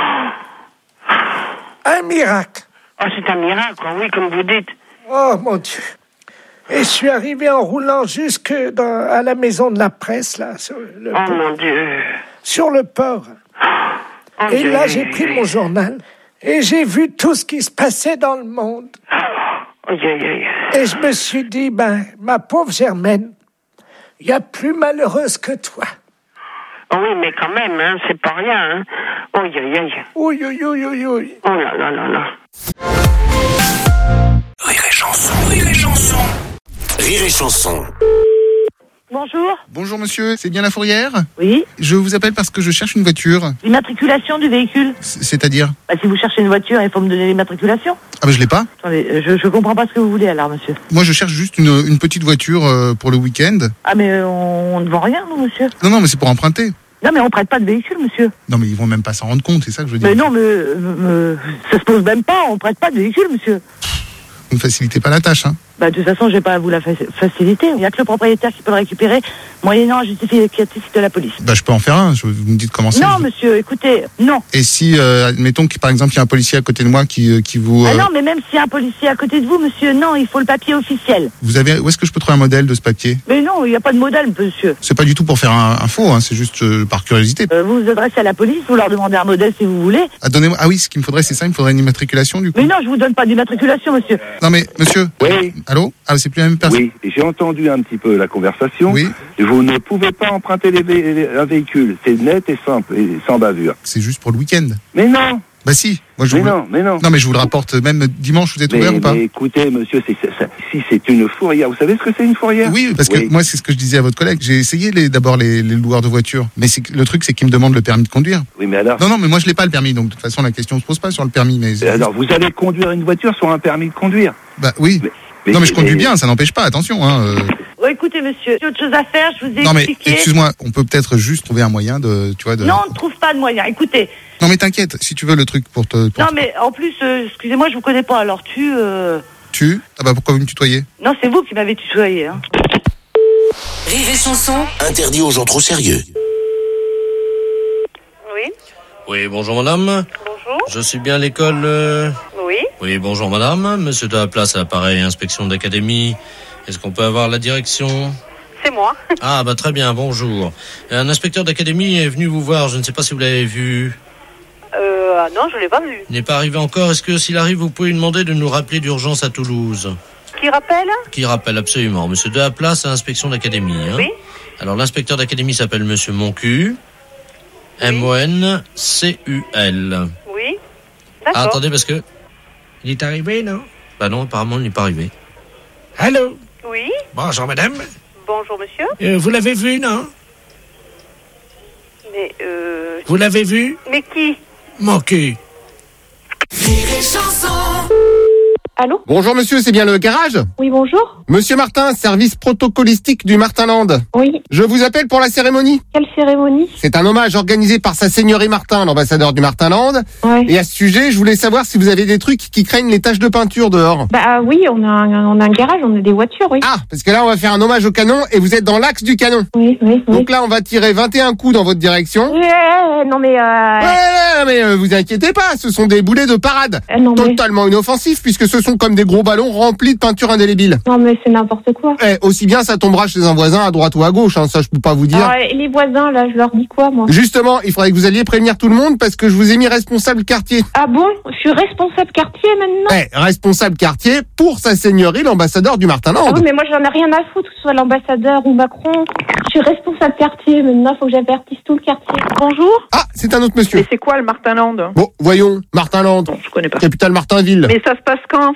Un miracle. Oh, c'est un miracle, oui, comme vous dites. Oh, mon Dieu. Et je suis arrivé en roulant jusque à la maison de la presse, là, sur le port. Mon Dieu. Sur le port. Oh, et là, j'ai pris mon journal et j'ai vu tout ce qui se passait dans le monde. Aïe, aïe, aïe. Et je me suis dit, ma pauvre Germaine, il y a plus malheureuse que toi. Oh oui, mais quand même, hein, c'est pas rien, hein. Aïe, aïe, aïe. Oui, oui, oui, oui, oui. Oh là là là là. Rire et chanson, rire et chanson. Rire et chanson. Bonjour. Bonjour monsieur, c'est bien la Fourrière ? Oui. Je vous appelle parce que je cherche une voiture. L'immatriculation du véhicule. C'est-à-dire ? Si vous cherchez une voiture, il faut me donner l'immatriculation. Ah ben je l'ai pas. Attendez, je comprends pas ce que vous voulez alors, monsieur. Moi je cherche juste une petite voiture pour le week-end. Ah mais on ne vend rien, nous, monsieur. Non, mais c'est pour emprunter. Non mais on prête pas de véhicule, monsieur. Non mais ils vont même pas s'en rendre compte, c'est ça que je veux dire. Mais non, mais ça se pose même pas, on prête pas de véhicule, monsieur. Vous ne facilitez pas la tâche, hein. De toute façon, je vais pas à vous la faciliter. Il y a que le propriétaire qui peut le récupérer, moyennant un justificatif de la police. Je peux en faire un, vous me dites comment c'est. Non, monsieur, écoutez, non. Et si, admettons que par exemple, il y a un policier à côté de moi qui vous... Ah non, mais même s'il y a un policier à côté de vous, monsieur, non, il faut le papier officiel. Où est-ce que je peux trouver un modèle de ce papier ? Mais non, il n'y a pas de modèle, monsieur. C'est pas du tout pour faire un faux, hein, c'est juste par curiosité. Vous vous adressez à la police, vous leur demandez un modèle si vous voulez. Ah oui, ce qu'il me faudrait, c'est ça, il me faudrait une immatriculation du coup. Mais non, je vous donne pas d'immatriculation, monsieur. Non mais, monsieur... Oui. Allô ? Ah, c'est plus la même personne. Oui, j'ai entendu un petit peu la conversation. Oui. Vous ne pouvez pas emprunter un véhicule. C'est net et simple et sans bavure. C'est juste pour le week-end. Mais non. Bah si. Moi, mais non. Non, mais je vous le rapporte même dimanche, vous êtes ouvert ou pas ? Mais écoutez, monsieur, si c'est une fourrière, vous savez ce que c'est une fourrière ? Oui, parce que moi, c'est ce que je disais à votre collègue. J'ai essayé d'abord les loueurs de voitures. Mais le truc, c'est qu'ils me demandent le permis de conduire. Oui, mais alors ? Non, mais moi, je l'ai pas le permis. Donc, de toute façon, la question se pose pas sur le permis. Mais alors, vous allez conduire une voiture sur un permis de conduire ? Bah oui. Non, mais je conduis bien, ça n'empêche pas, attention. Écoutez, monsieur, j'ai autre chose à faire, je vous ai expliqué. Non, mais excuse-moi, on peut peut-être juste trouver un moyen de... Non, on ne trouve pas de moyen, écoutez. Non, mais t'inquiète, si tu veux le truc pour te... Non, mais en plus, excusez-moi, je vous connais pas, alors Tu ? Ah bah pourquoi vous me tutoyez ? Non, c'est vous qui m'avez tutoyé, hein. Rire et chanson. Interdit aux gens trop sérieux. Oui. Oui, bonjour madame. Bonjour. Je suis bien à l'école... Oui. Oui, bonjour madame. Monsieur de la place à l'appareil inspection d'académie. Est-ce qu'on peut avoir la direction ? C'est moi. Ah bah très bien, bonjour. Un inspecteur d'académie est venu vous voir, je ne sais pas si vous l'avez vu. Non, je l'ai pas vu. Il n'est pas arrivé encore. Est-ce que s'il arrive, vous pouvez lui demander de nous rappeler d'urgence à Toulouse ? Qui rappelle ? Qui rappelle, absolument. Monsieur de la place à inspection d'académie. Hein. Oui. Alors l'inspecteur d'académie s'appelle monsieur Moncu. Oui. Moncul. Oui. D'accord. Ah, attendez, parce que... Il est arrivé, non ? Bah non, apparemment, il n'est pas arrivé. Allô ? Oui. Bonjour, madame. Bonjour, monsieur. Vous l'avez vu, non ? Mais, Vous l'avez vu ? Mais qui ? Mon cul. Allô ? Bonjour monsieur, c'est bien le garage ? Oui, bonjour. Monsieur Martin, service protocolistique du Martinland. Oui. Je vous appelle pour la cérémonie. Quelle cérémonie ? C'est un hommage organisé par sa seigneurie Martin, l'ambassadeur du Martinland. Ouais. Et à ce sujet, je voulais savoir si vous avez des trucs qui craignent les taches de peinture dehors. Bah oui, on a un garage, on a des voitures, oui. Ah, parce que là, on va faire un hommage au canon et vous êtes dans l'axe du canon. Oui. Donc là, on va tirer 21 coups dans votre direction. Non mais Ouais, mais vous inquiétez pas, ce sont des boulets de parade. Totalement inoffensifs puisque ce sont comme des gros ballons remplis de peinture indélébile. Non mais c'est n'importe quoi. Aussi bien ça tombera chez un voisin à droite ou à gauche, hein, ça je peux pas vous dire. Alors, les voisins là, je leur dis quoi moi ? Justement, il faudrait que vous alliez prévenir tout le monde parce que je vous ai mis responsable quartier. Ah bon ? Je suis responsable quartier maintenant ? Responsable quartier pour sa seigneurie, l'ambassadeur du Martinland. Ah oui, mais moi j'en ai rien à foutre que ce soit l'ambassadeur ou Macron. Je suis responsable quartier maintenant, faut que j'avertisse tout le quartier. Bonjour ? Ah, c'est un autre monsieur. Mais c'est quoi le Martinland ? Bon, voyons, Martinland. Non, je connais pas. Capitale Martinville. Mais ça se passe quand ?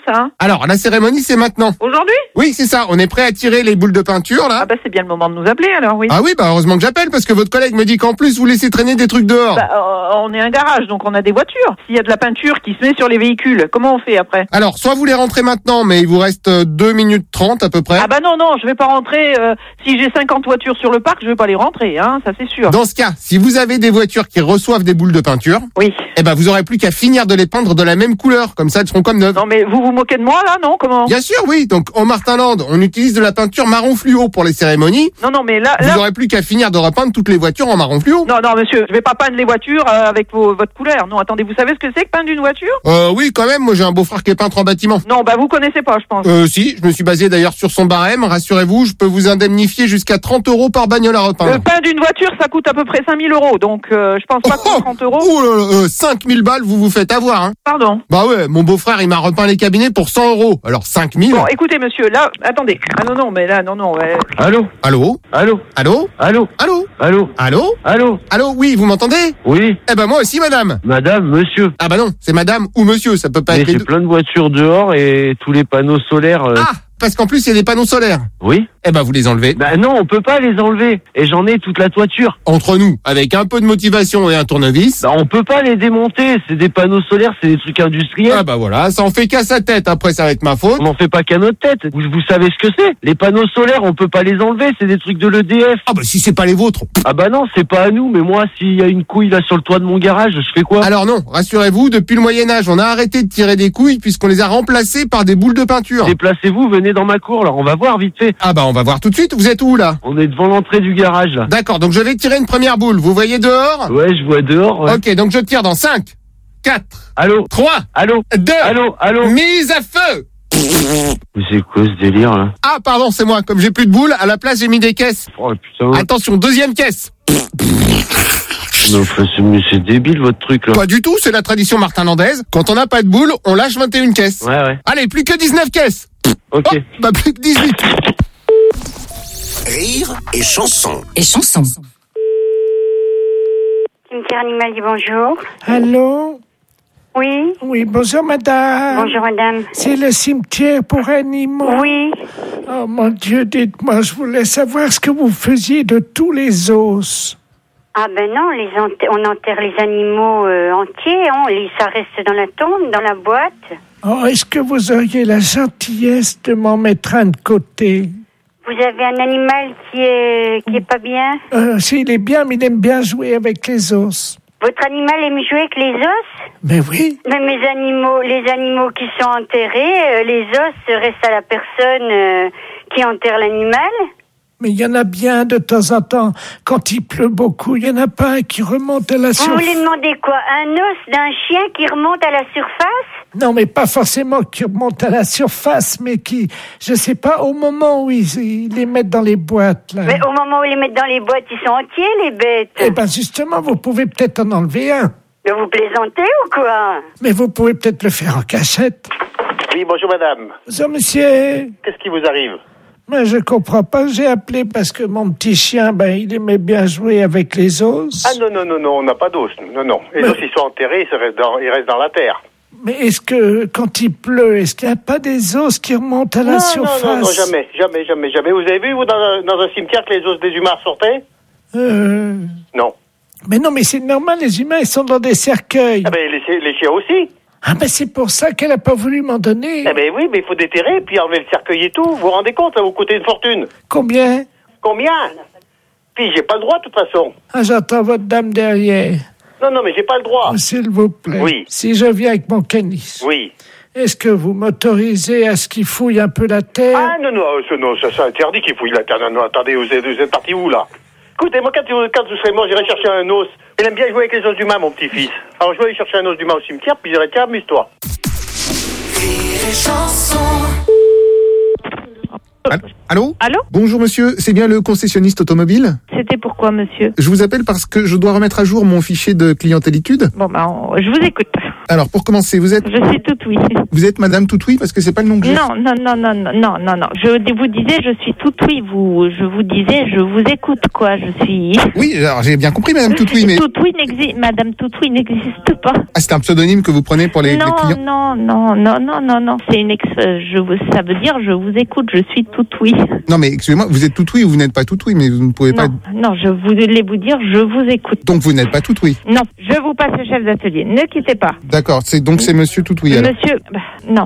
ça? Alors, la cérémonie, c'est maintenant. Aujourd'hui? Oui, c'est ça. On est prêt à tirer les boules de peinture, là. Ah bah c'est bien le moment de nous appeler alors, oui. Ah oui, bah heureusement que j'appelle, parce que votre collègue me dit qu'en plus, vous laissez traîner des trucs dehors. Bah, on est un garage, donc on a des voitures. S'il y a de la peinture qui se met sur les véhicules, comment on fait après? Alors, soit vous les rentrez maintenant, mais il vous reste 2 minutes 30 à peu près. Ah bah non, je vais pas rentrer. Si j'ai 50 voitures sur le parc, je vais pas les rentrer, hein, ça c'est sûr. Dans ce cas, si vous avez des voitures qui reçoivent des boules de peinture, oui, eh ben vous aurez plus qu'à finir de les peindre de la même couleur, comme ça elles seront comme neuves. Non mais vous vous moquez de moi là, non? Comment? Bien sûr, oui. Donc au Martinland, on utilise de la peinture marron fluo pour les cérémonies. Non mais là, vous aurez plus qu'à finir de repeindre toutes les voitures en marron fluo. Non monsieur, je vais pas peindre les voitures avec votre couleur. Non, attendez, vous savez ce que c'est que peindre une voiture? Oui, quand même. Moi, j'ai un beau-frère qui est peintre en bâtiment. Non, bah vous connaissez pas, je pense. Si, je me suis basé d'ailleurs sur son barème. Rassurez-vous, je peux vous indemnifier jusqu'à 30 € par bagnole à repeindre. Peindre une voiture, ça coûte à peu près 5 000 €. Donc, je pense pas que 30 €. Oh là là, 5 000 balles, vous vous faites avoir, hein. Pardon. Bah ouais, mon beau-frère, il m'a repeint les cabinets pour 100 €. Alors 5 000. Bon, écoutez, monsieur, là, attendez. Ah non, mais là, non. Ouais. Allô? Allô? Allô? Allô? Allô? Allô? Allô? Allô? Allô? Allô? Oui, vous m'entendez? Oui. Eh ben moi aussi, madame. Madame, monsieur. Ah bah non, c'est madame ou monsieur, ça peut pas être les j'ai deux. plein de voitures dehors et tous les panneaux solaires... Ah, parce qu'en plus, il y a des panneaux solaires. Oui. Eh ben, vous les enlevez. Bah non, on peut pas les enlever. Et j'en ai toute la toiture. Entre nous, avec un peu de motivation et un tournevis. Bah on peut pas les démonter. C'est des panneaux solaires, c'est des trucs industriels. Ah bah voilà, ça en fait qu'à sa tête. Après, ça va être ma faute. On n'en fait pas qu'à notre tête. Vous savez ce que c'est? Les panneaux solaires, on peut pas les enlever. C'est des trucs de l'EDF. Ah bah si c'est pas les vôtres. Ah bah non, c'est pas à nous. Mais moi, s'il y a une couille là sur le toit de mon garage, je fais quoi? Alors non, rassurez-vous, depuis le Moyen-Âge, on a arrêté de tirer des couilles puisqu'on les a remplacées par des boules de peinture. Déplacez-vous, venez dans ma cour là. On va voir vite fait. Ah bah on va voir tout de suite. Vous êtes où là? On est devant l'entrée du garage là. D'accord, donc je vais tirer une première boule. Vous voyez dehors? Ouais, je vois dehors. Ouais. Ok, donc je tire dans 5, 4, allô, 3, allô, 2, allô, mise à feu. Mais c'est quoi ce délire là? Ah pardon, c'est moi. Comme j'ai plus de boules, à la place j'ai mis des caisses. Oh putain. Attention, deuxième caisse. Mais c'est débile votre truc là. Pas du tout, c'est la tradition martinlandaise. Quand on n'a pas de boules, on lâche 21 caisses. Ouais. Allez, plus que 19 caisses. Ok. Oh, bah plus que 18. Rire et chanson. Cimetière animal dit bonjour. Allô? Oui. Oui, bonjour madame. Bonjour madame. C'est le cimetière pour animaux. Oui. Oh mon Dieu, dites-moi, je voulais savoir ce que vous faisiez de tous les os. Ah ben non, on enterre les animaux entiers, ça reste dans la tombe, dans la boîte. Oh, est-ce que vous auriez la gentillesse de m'en mettre un de côté? Vous avez un animal qui est pas bien? S'il est bien, mais il aime bien jouer avec les os. Votre animal aime jouer avec les os? Mais oui. Mais les animaux qui sont enterrés, les os restent à la personne qui enterre l'animal. Mais il y en a bien de temps en temps. Quand il pleut beaucoup, il y en a pas un qui remonte à la surface. Vous voulez demander quoi? Un os d'un chien qui remonte à la surface? Non, mais pas forcément qui remonte à la surface, mais qui, je sais pas, au moment où ils les mettent dans les boîtes, là. Mais au moment où ils les mettent dans les boîtes, ils sont entiers, les bêtes. Eh ben, justement, vous pouvez peut-être en enlever un. Mais vous plaisantez ou quoi? Mais vous pouvez peut-être le faire en cachette. Oui, bonjour madame. Bonjour monsieur. Qu'est-ce qui vous arrive? Mais je comprends pas, j'ai appelé parce que mon petit chien, il aimait bien jouer avec les os. Ah non, on n'a pas d'os. Non. Les os, ils sont enterrés, ils restent dans la terre. Mais est-ce que, quand il pleut, est-ce qu'il n'y a pas des os qui remontent à la surface? Non, jamais. Vous avez vu, vous, dans un cimetière, que les os des humains sortaient? Non. Mais non, mais c'est normal, les humains, ils sont dans des cercueils. Ah ben, les chiens aussi. Ah ben, c'est pour ça qu'elle n'a pas voulu m'en donner. Ah ben oui, mais il faut déterrer, puis enlever le cercueil et tout. Vous vous rendez compte, ça va vous coûter une fortune. Combien? Puis j'ai pas le droit, de toute façon. Ah, j'entends votre dame derrière. Non, mais j'ai pas le droit. Oh, s'il vous plaît. Oui. Si je viens avec mon canis. Oui. Est-ce que vous m'autorisez à ce qu'il fouille un peu la terre? Ah non, ça c'est interdit qu'il fouille la terre. Non, attendez, vous êtes parti où, là? Écoutez, moi, quand vous serez mort, j'irai chercher un os. Il aime bien jouer avec les os d'humain, mon petit-fils. Alors je vais aller chercher un os d'humain au cimetière, puis je dirai, tiens, amuse-toi. Allô? Allô? Bonjour monsieur, c'est bien le concessionniste automobile? C'était pourquoi, monsieur? Je vous appelle parce que je dois remettre à jour mon fichier de clientélitude. Bon, je vous écoute. Alors, pour commencer, vous êtes... Je suis toute oui. Vous êtes Madame Toutoui parce que c'est pas le nom que j'ai. Non. Je vous disais, je suis toute oui. Je vous disais, je vous écoute, quoi. Je suis... Oui, alors j'ai bien compris, Madame Toutoui, mais... Madame Toutoui n'existe pas. Ah, c'est un pseudonyme que vous prenez pour les clients? Non. C'est une ça veut dire, je vous écoute, je suis toute oui. Non, mais excusez-moi, vous êtes toute oui ou vous n'êtes pas toute oui, mais vous ne pouvez pas... Non, je voulais vous dire, je vous écoute. Donc vous n'êtes pas toute oui? Non, je vous passe le chef d'atelier, ne quittez pas. D'accord, c'est Monsieur Toutoui, alors. Monsieur... Non.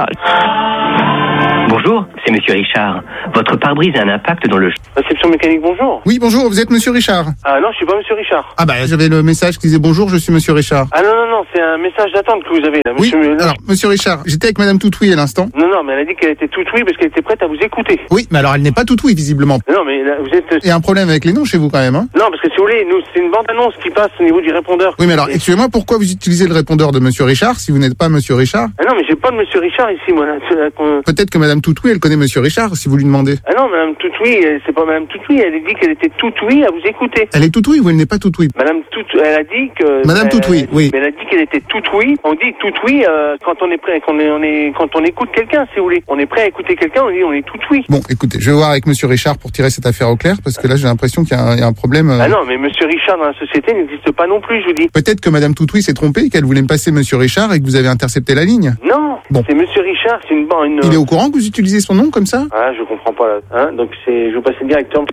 Bonjour, c'est Monsieur Richard. Votre pare-brise a un impact dans le... Réception mécanique, bonjour. Oui, bonjour, vous êtes Monsieur Richard? Ah non, je suis pas Monsieur Richard. Ah bah, j'avais le message qui disait bonjour, je suis Monsieur Richard. Ah non, c'est un message d'attente que vous avez là, monsieur. Oui, alors, Monsieur Richard, j'étais avec Madame Toutoui à l'instant. Non, mais elle a dit qu'elle était toute oui parce qu'elle était prête à vous écouter. Oui, mais alors elle n'est pas toute oui, visiblement. Non, mais là, vous êtes... Il y a un problème avec les noms chez vous, quand même, hein? Non, parce que si vous voulez, nous, c'est une bande-annonce qui passe au niveau du répondeur. Oui, mais alors, excusez-moi, pourquoi vous utilisez le répondeur de Monsieur Richard si vous n'êtes pas Monsieur Richard? Ah non, mais j'ai pas de Monsieur Richard ici, moi. Peut-être que Madame Toutoui, elle connaît Monsieur Richard, si vous lui demandez. Ah non, Madame Toutoui, c'est pas Madame Toutoui, elle a dit qu'elle était toute oui à vous écouter. Elle est toute oui ou elle n'est pas toute oui? Madame Toutoui, elle a dit que... Madame Toutoui, oui. Elle a dit qu'elle était toute oui. On dit toute oui quand on est prêt, quand on écoute quelqu'un, si vous voulez. On est prêt à écouter quelqu'un, on dit on est toute oui. Bon, écoutez, je vais voir avec Monsieur Richard pour tirer cette affaire au clair, parce que là, j'ai l'impression qu'il y a un problème. Ah non, mais Monsieur Richard dans la société n'existe pas non plus, je vous dis. Peut-être que Madame Toutoui s'est trompée, qu'elle voulait me passer Monsieur Richard et que vous avez intercepté la ligne. Non, bon. C'est Monsieur Richard, c'est une... Il est au courant que vous utilisez son nom comme ça? Ah, je comprends pas là. Hein, donc je vous passe le directeur.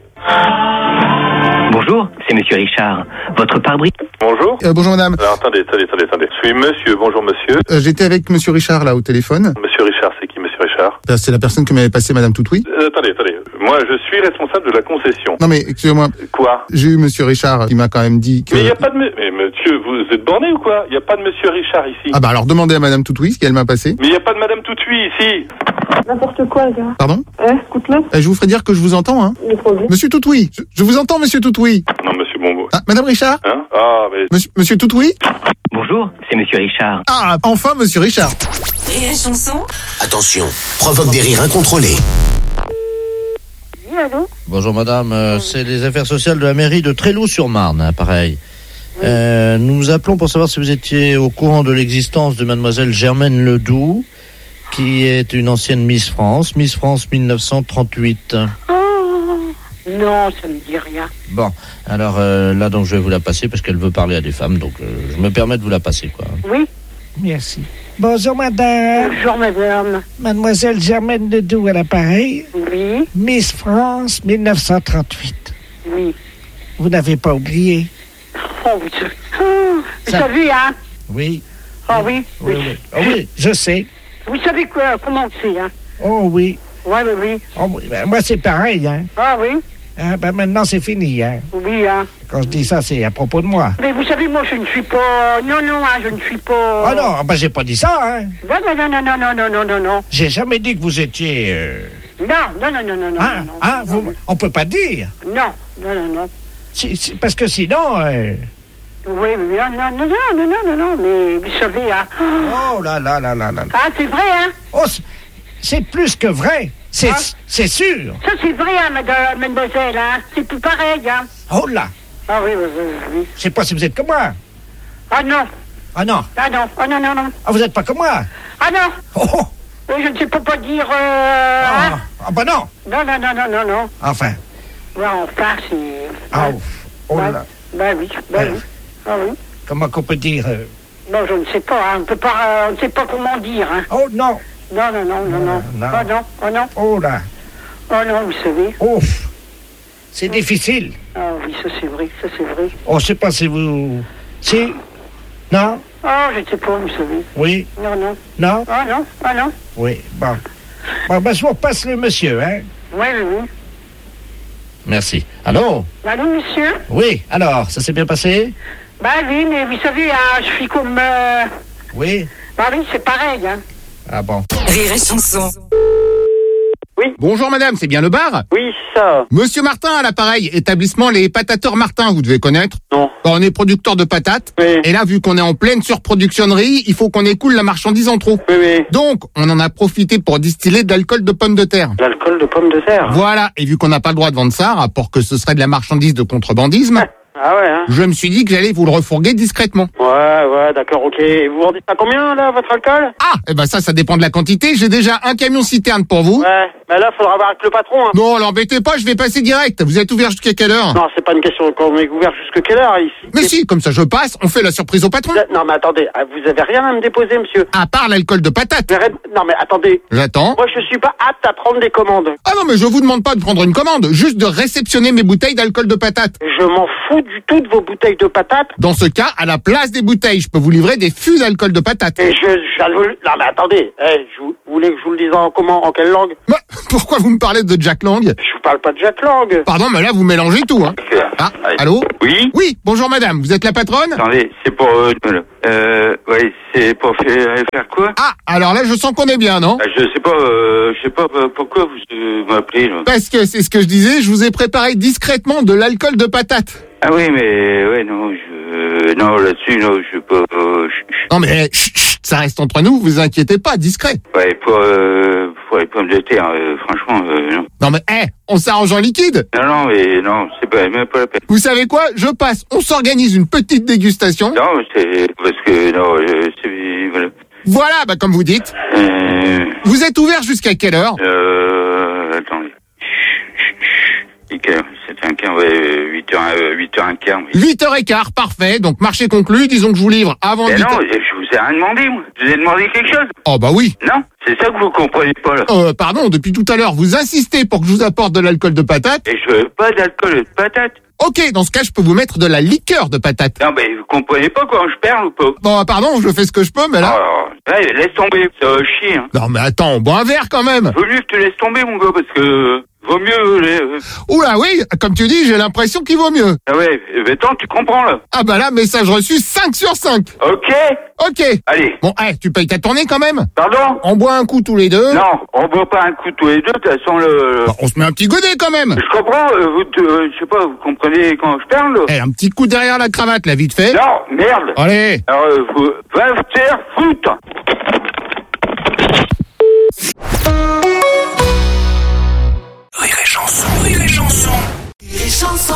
Bonjour, c'est Monsieur Richard. Votre pare-brise... Bonjour. Bonjour madame. Alors attendez. Je suis monsieur, bonjour monsieur. J'étais avec Monsieur Richard là au téléphone. Monsieur Richard, c'est qui Monsieur Richard? C'est la personne que m'avait passé Madame Toutoui. Attendez. Moi, je suis responsable de la concession. Non mais, excusez-moi. Quoi? J'ai eu Monsieur Richard qui m'a quand même dit que... Mais il n'y a pas de... Mais monsieur, vous êtes borné ou quoi? Il n'y a pas de Monsieur Richard ici. Ah bah alors demandez à Madame Toutoui ce qu'elle m'a passé. Mais il n'y a pas de Madame Toutoui ici. N'importe quoi, le gars. Pardon? Écoute-le. Je vous ferai dire que je vous entends, hein. Monsieur Toutoui. Je vous entends, Monsieur Toutoui. Non, Monsieur Bombo. Ah, Madame Richard? Hein? Ah, mais... Monsieur Toutoui? Bonjour, c'est Monsieur Richard. Ah, enfin Monsieur Richard. Rire et chanson. Attention, provoque des rires incontrôlés. Oui, allô? Bonjour madame, c'est les affaires sociales de la mairie de Tréloux-sur-Marne, pareil. Nous appelons pour savoir si vous étiez au courant de l'existence de mademoiselle Germaine Ledoux, qui est une ancienne Miss France 1938. Non, ça me dit rien. Bon, alors là donc je vais vous la passer parce qu'elle veut parler à des femmes, donc je me permets de vous la passer, quoi. Oui. Merci. Bonjour madame. Bonjour madame. Mademoiselle Germaine Ledoux à l'appareil. Oui. Miss France 1938. Oui. Vous n'avez pas oublié? Oh, vous savez, hein? Oui. Ah oui. Oui. Oh, oui, je sais. Vous savez quoi, comment c'est, hein? Oh oui. Oui. Oh, oui. Ben, moi c'est pareil, hein. Ah oui. Ben maintenant c'est fini, hein. Oui, hein. Quand je dis ça, c'est à propos de moi. Mais vous savez, moi je ne suis pas... Non, hein, je ne suis pas... Ah non, ben j'ai pas dit ça, hein. Non. J'ai jamais dit que vous étiez... Non. On peut pas dire. Non. Parce que sinon... Oui, non, mais vous savez, hein. Oh là. Ah, c'est vrai, hein. Oh, c'est plus que vrai. C'est sûr. Ça, c'est vrai, hein, mademoiselle, hein. C'est tout pareil, hein. Oh là. Ah oui. Je sais pas si vous êtes comme moi. Ah non. Non. Ah, vous êtes pas comme moi. Ah non. Oh. Oui, je ne sais pas dire... Ah bah non. Non. Enfin. Ouais, enfin, c'est... Ah, oh là. Bah oui. Ah oui. Comment qu'on peut dire Non, je ne sais pas, hein. On ne sait pas comment dire, hein. Oh non. Non. Oh non. Oh là. Oh non, vous savez. Oh. C'est difficile. Ah oui, ça c'est vrai. Oh, je sais pas si vous... Si? Non? Oh, je ne sais pas, vous savez. Oui? Non. Non? Ah non. Oui, bon. Ben, je vous repasse le monsieur, hein? Oui. Merci. Allô, monsieur? Oui, alors, ça s'est bien passé? Bah oui, mais vous savez, hein, je suis comme... Oui? Bah oui, c'est pareil, hein. Ah bon. Rire et chanson. Oui. Bonjour madame, c'est bien le bar? Oui, ça. Monsieur Martin à l'appareil, établissement Les Patateurs Martin, vous devez connaître? Non. On est producteur de patates. Oui. Et là, vu qu'on est en pleine surproduction de riz, il faut qu'on écoule la marchandise en trop. Oui. Donc, on en a profité pour distiller de l'alcool de pommes de terre. L'alcool de pommes de terre? Voilà. Et vu qu'on n'a pas le droit de vendre ça, rapport que ce serait de la marchandise de contrebandisme, Ah ouais, hein. Je me suis dit que j'allais vous le refourguer discrètement. Ouais, d'accord, ok. Vous vendez à combien, là, votre alcool? Ah, eh ben ça dépend de la quantité. J'ai déjà un camion citerne pour vous. Ouais, mais là, faudra voir avec le patron, hein. Non, l'embêtez pas, je vais passer direct. Vous êtes ouvert jusqu'à quelle heure? Non, c'est pas une question qu'on est ouvert jusqu'à quelle heure, ici. Mais si, comme ça je passe, on fait la surprise au patron. Non, mais attendez, vous avez rien à me déposer, monsieur. À part l'alcool de patate. Non, mais attendez. J'attends. Moi, je suis pas apte à prendre des commandes. Ah non, mais je vous demande pas de prendre une commande, juste de réceptionner mes bouteilles d'alcool de patate. Je m'en fous du tout de vos bouteilles de patate. Dans ce cas, à la place des bouteilles, je peux vous livrer des fûts d'alcool de patate. Et non, mais attendez, vous voulez que je vous le dise en quelle langue? Bah, pourquoi vous me parlez de Jack Lang? Je vous parle pas de Jack Lang. Pardon, mais là, vous mélangez tout, hein. Ah, allô? Oui? Oui, bonjour madame, vous êtes la patronne? Attendez, c'est pour... oui, c'est pour faire quoi? Ah, alors là, je sens qu'on est bien, non? Je sais pas pourquoi vous m'appelez, là. Parce que c'est ce que je disais, je vous ai préparé discrètement de l'alcool de patate. Ah oui, mais... Ouais, non, non, là-dessus, non, je sais pas... Non, mais... Chut, ça reste entre nous, vous inquiétez pas, discret. Ouais, pour les pommes de terre, franchement, non. Non, mais, on s'arrange en liquide. Non, mais non, c'est pas, même pas la peine. Vous savez quoi? Je passe, on s'organise une petite dégustation. Non, c'est... Parce que, non, c'est... Voilà. Voilà, bah, comme vous dites. Vous êtes ouvert jusqu'à quelle heure? Attendez. C'est un quart, 8h15. 8h15, parfait. Donc, marché conclu. Disons que je vous livre avant 8h. Mais non, je vous ai rien demandé, moi. Je vous ai demandé quelque chose. Oh, bah oui. Non, c'est ça que vous comprenez pas, là. Pardon, depuis tout à l'heure, vous insistez pour que je vous apporte de l'alcool de patate. Et je veux pas d'alcool de patate. Ok, dans ce cas, je peux vous mettre de la liqueur de patate. Non, mais vous comprenez pas quand je perds ou pas? Bon, pardon, je fais ce que je peux, mais là... Ouais, laisse tomber, ça va chier, hein. Non, mais attends, on boit un verre quand même. Vaut mieux que tu laisses tomber, mon gars, parce que... Vaut mieux... Oula, oui, comme tu dis, j'ai l'impression qu'il vaut mieux. Ah ouais, mais attends, tu comprends, là. Ah bah là, message reçu 5 sur 5. Ok. Allez. Bon, tu payes ta tournée quand même? Pardon? On boit un coup tous les deux? Non, on boit pas un coup tous les deux, de toute façon, Bah, on se met un petit godet quand même. Je comprends, je sais pas, vous comprenez quand je parle, là? Un petit coup derrière la cravate, là, vite fait. Non, merde. Allez. Alors, va te faire foutre. Rire et chanson, rire et chanson. Rire et chanson.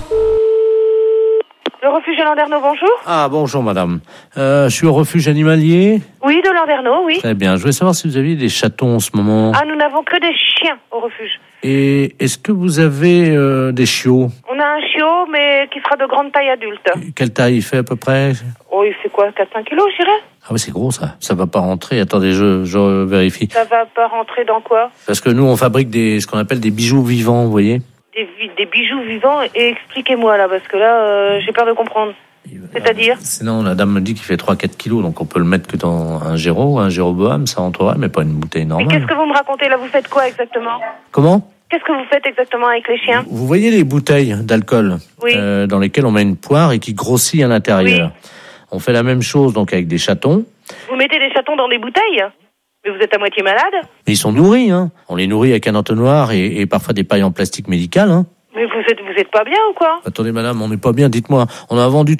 Le refuge de Landerneau, bonjour. Ah, bonjour madame. Je suis au refuge animalier. Oui, de Landerneau, oui. Très bien. Je voulais savoir si vous aviez des chatons en ce moment. Ah, nous n'avons que des chiens au refuge. Et est-ce que vous avez des chiots? On a un chiot, mais qui sera de grande taille adulte. Quelle taille il fait à peu près? Oh, il fait quoi, 4-5 kilos, je dirais? Ah oui, c'est gros ça. Ça va pas rentrer. Attendez, je vérifie. Ça va pas rentrer dans quoi? Parce que nous, on fabrique ce qu'on appelle des bijoux vivants, vous voyez. Des bijoux vivants, et expliquez-moi là, parce que là, j'ai peur de comprendre. C'est-à-dire? Sinon, la dame me dit qu'il fait 3-4 kilos, donc on peut le mettre que dans un Jéroboam, ça rentrerait, mais pas une bouteille normale. Mais qu'est-ce que vous me racontez là? Vous faites quoi exactement? Comment? Qu'est-ce que vous faites exactement avec les chiens? Vous voyez les bouteilles d'alcool dans lesquelles on met une poire et qui grossit à l'intérieur. Oui. On fait la même chose donc avec des chatons. Vous mettez des chatons dans des bouteilles? Mais vous êtes à moitié malade? Mais ils sont nourris, hein. On les nourrit avec un entonnoir et parfois des pailles en plastique médical, hein. Mais vous êtes pas bien ou quoi? Attendez madame, on n'est pas bien, dites-moi. On a vendu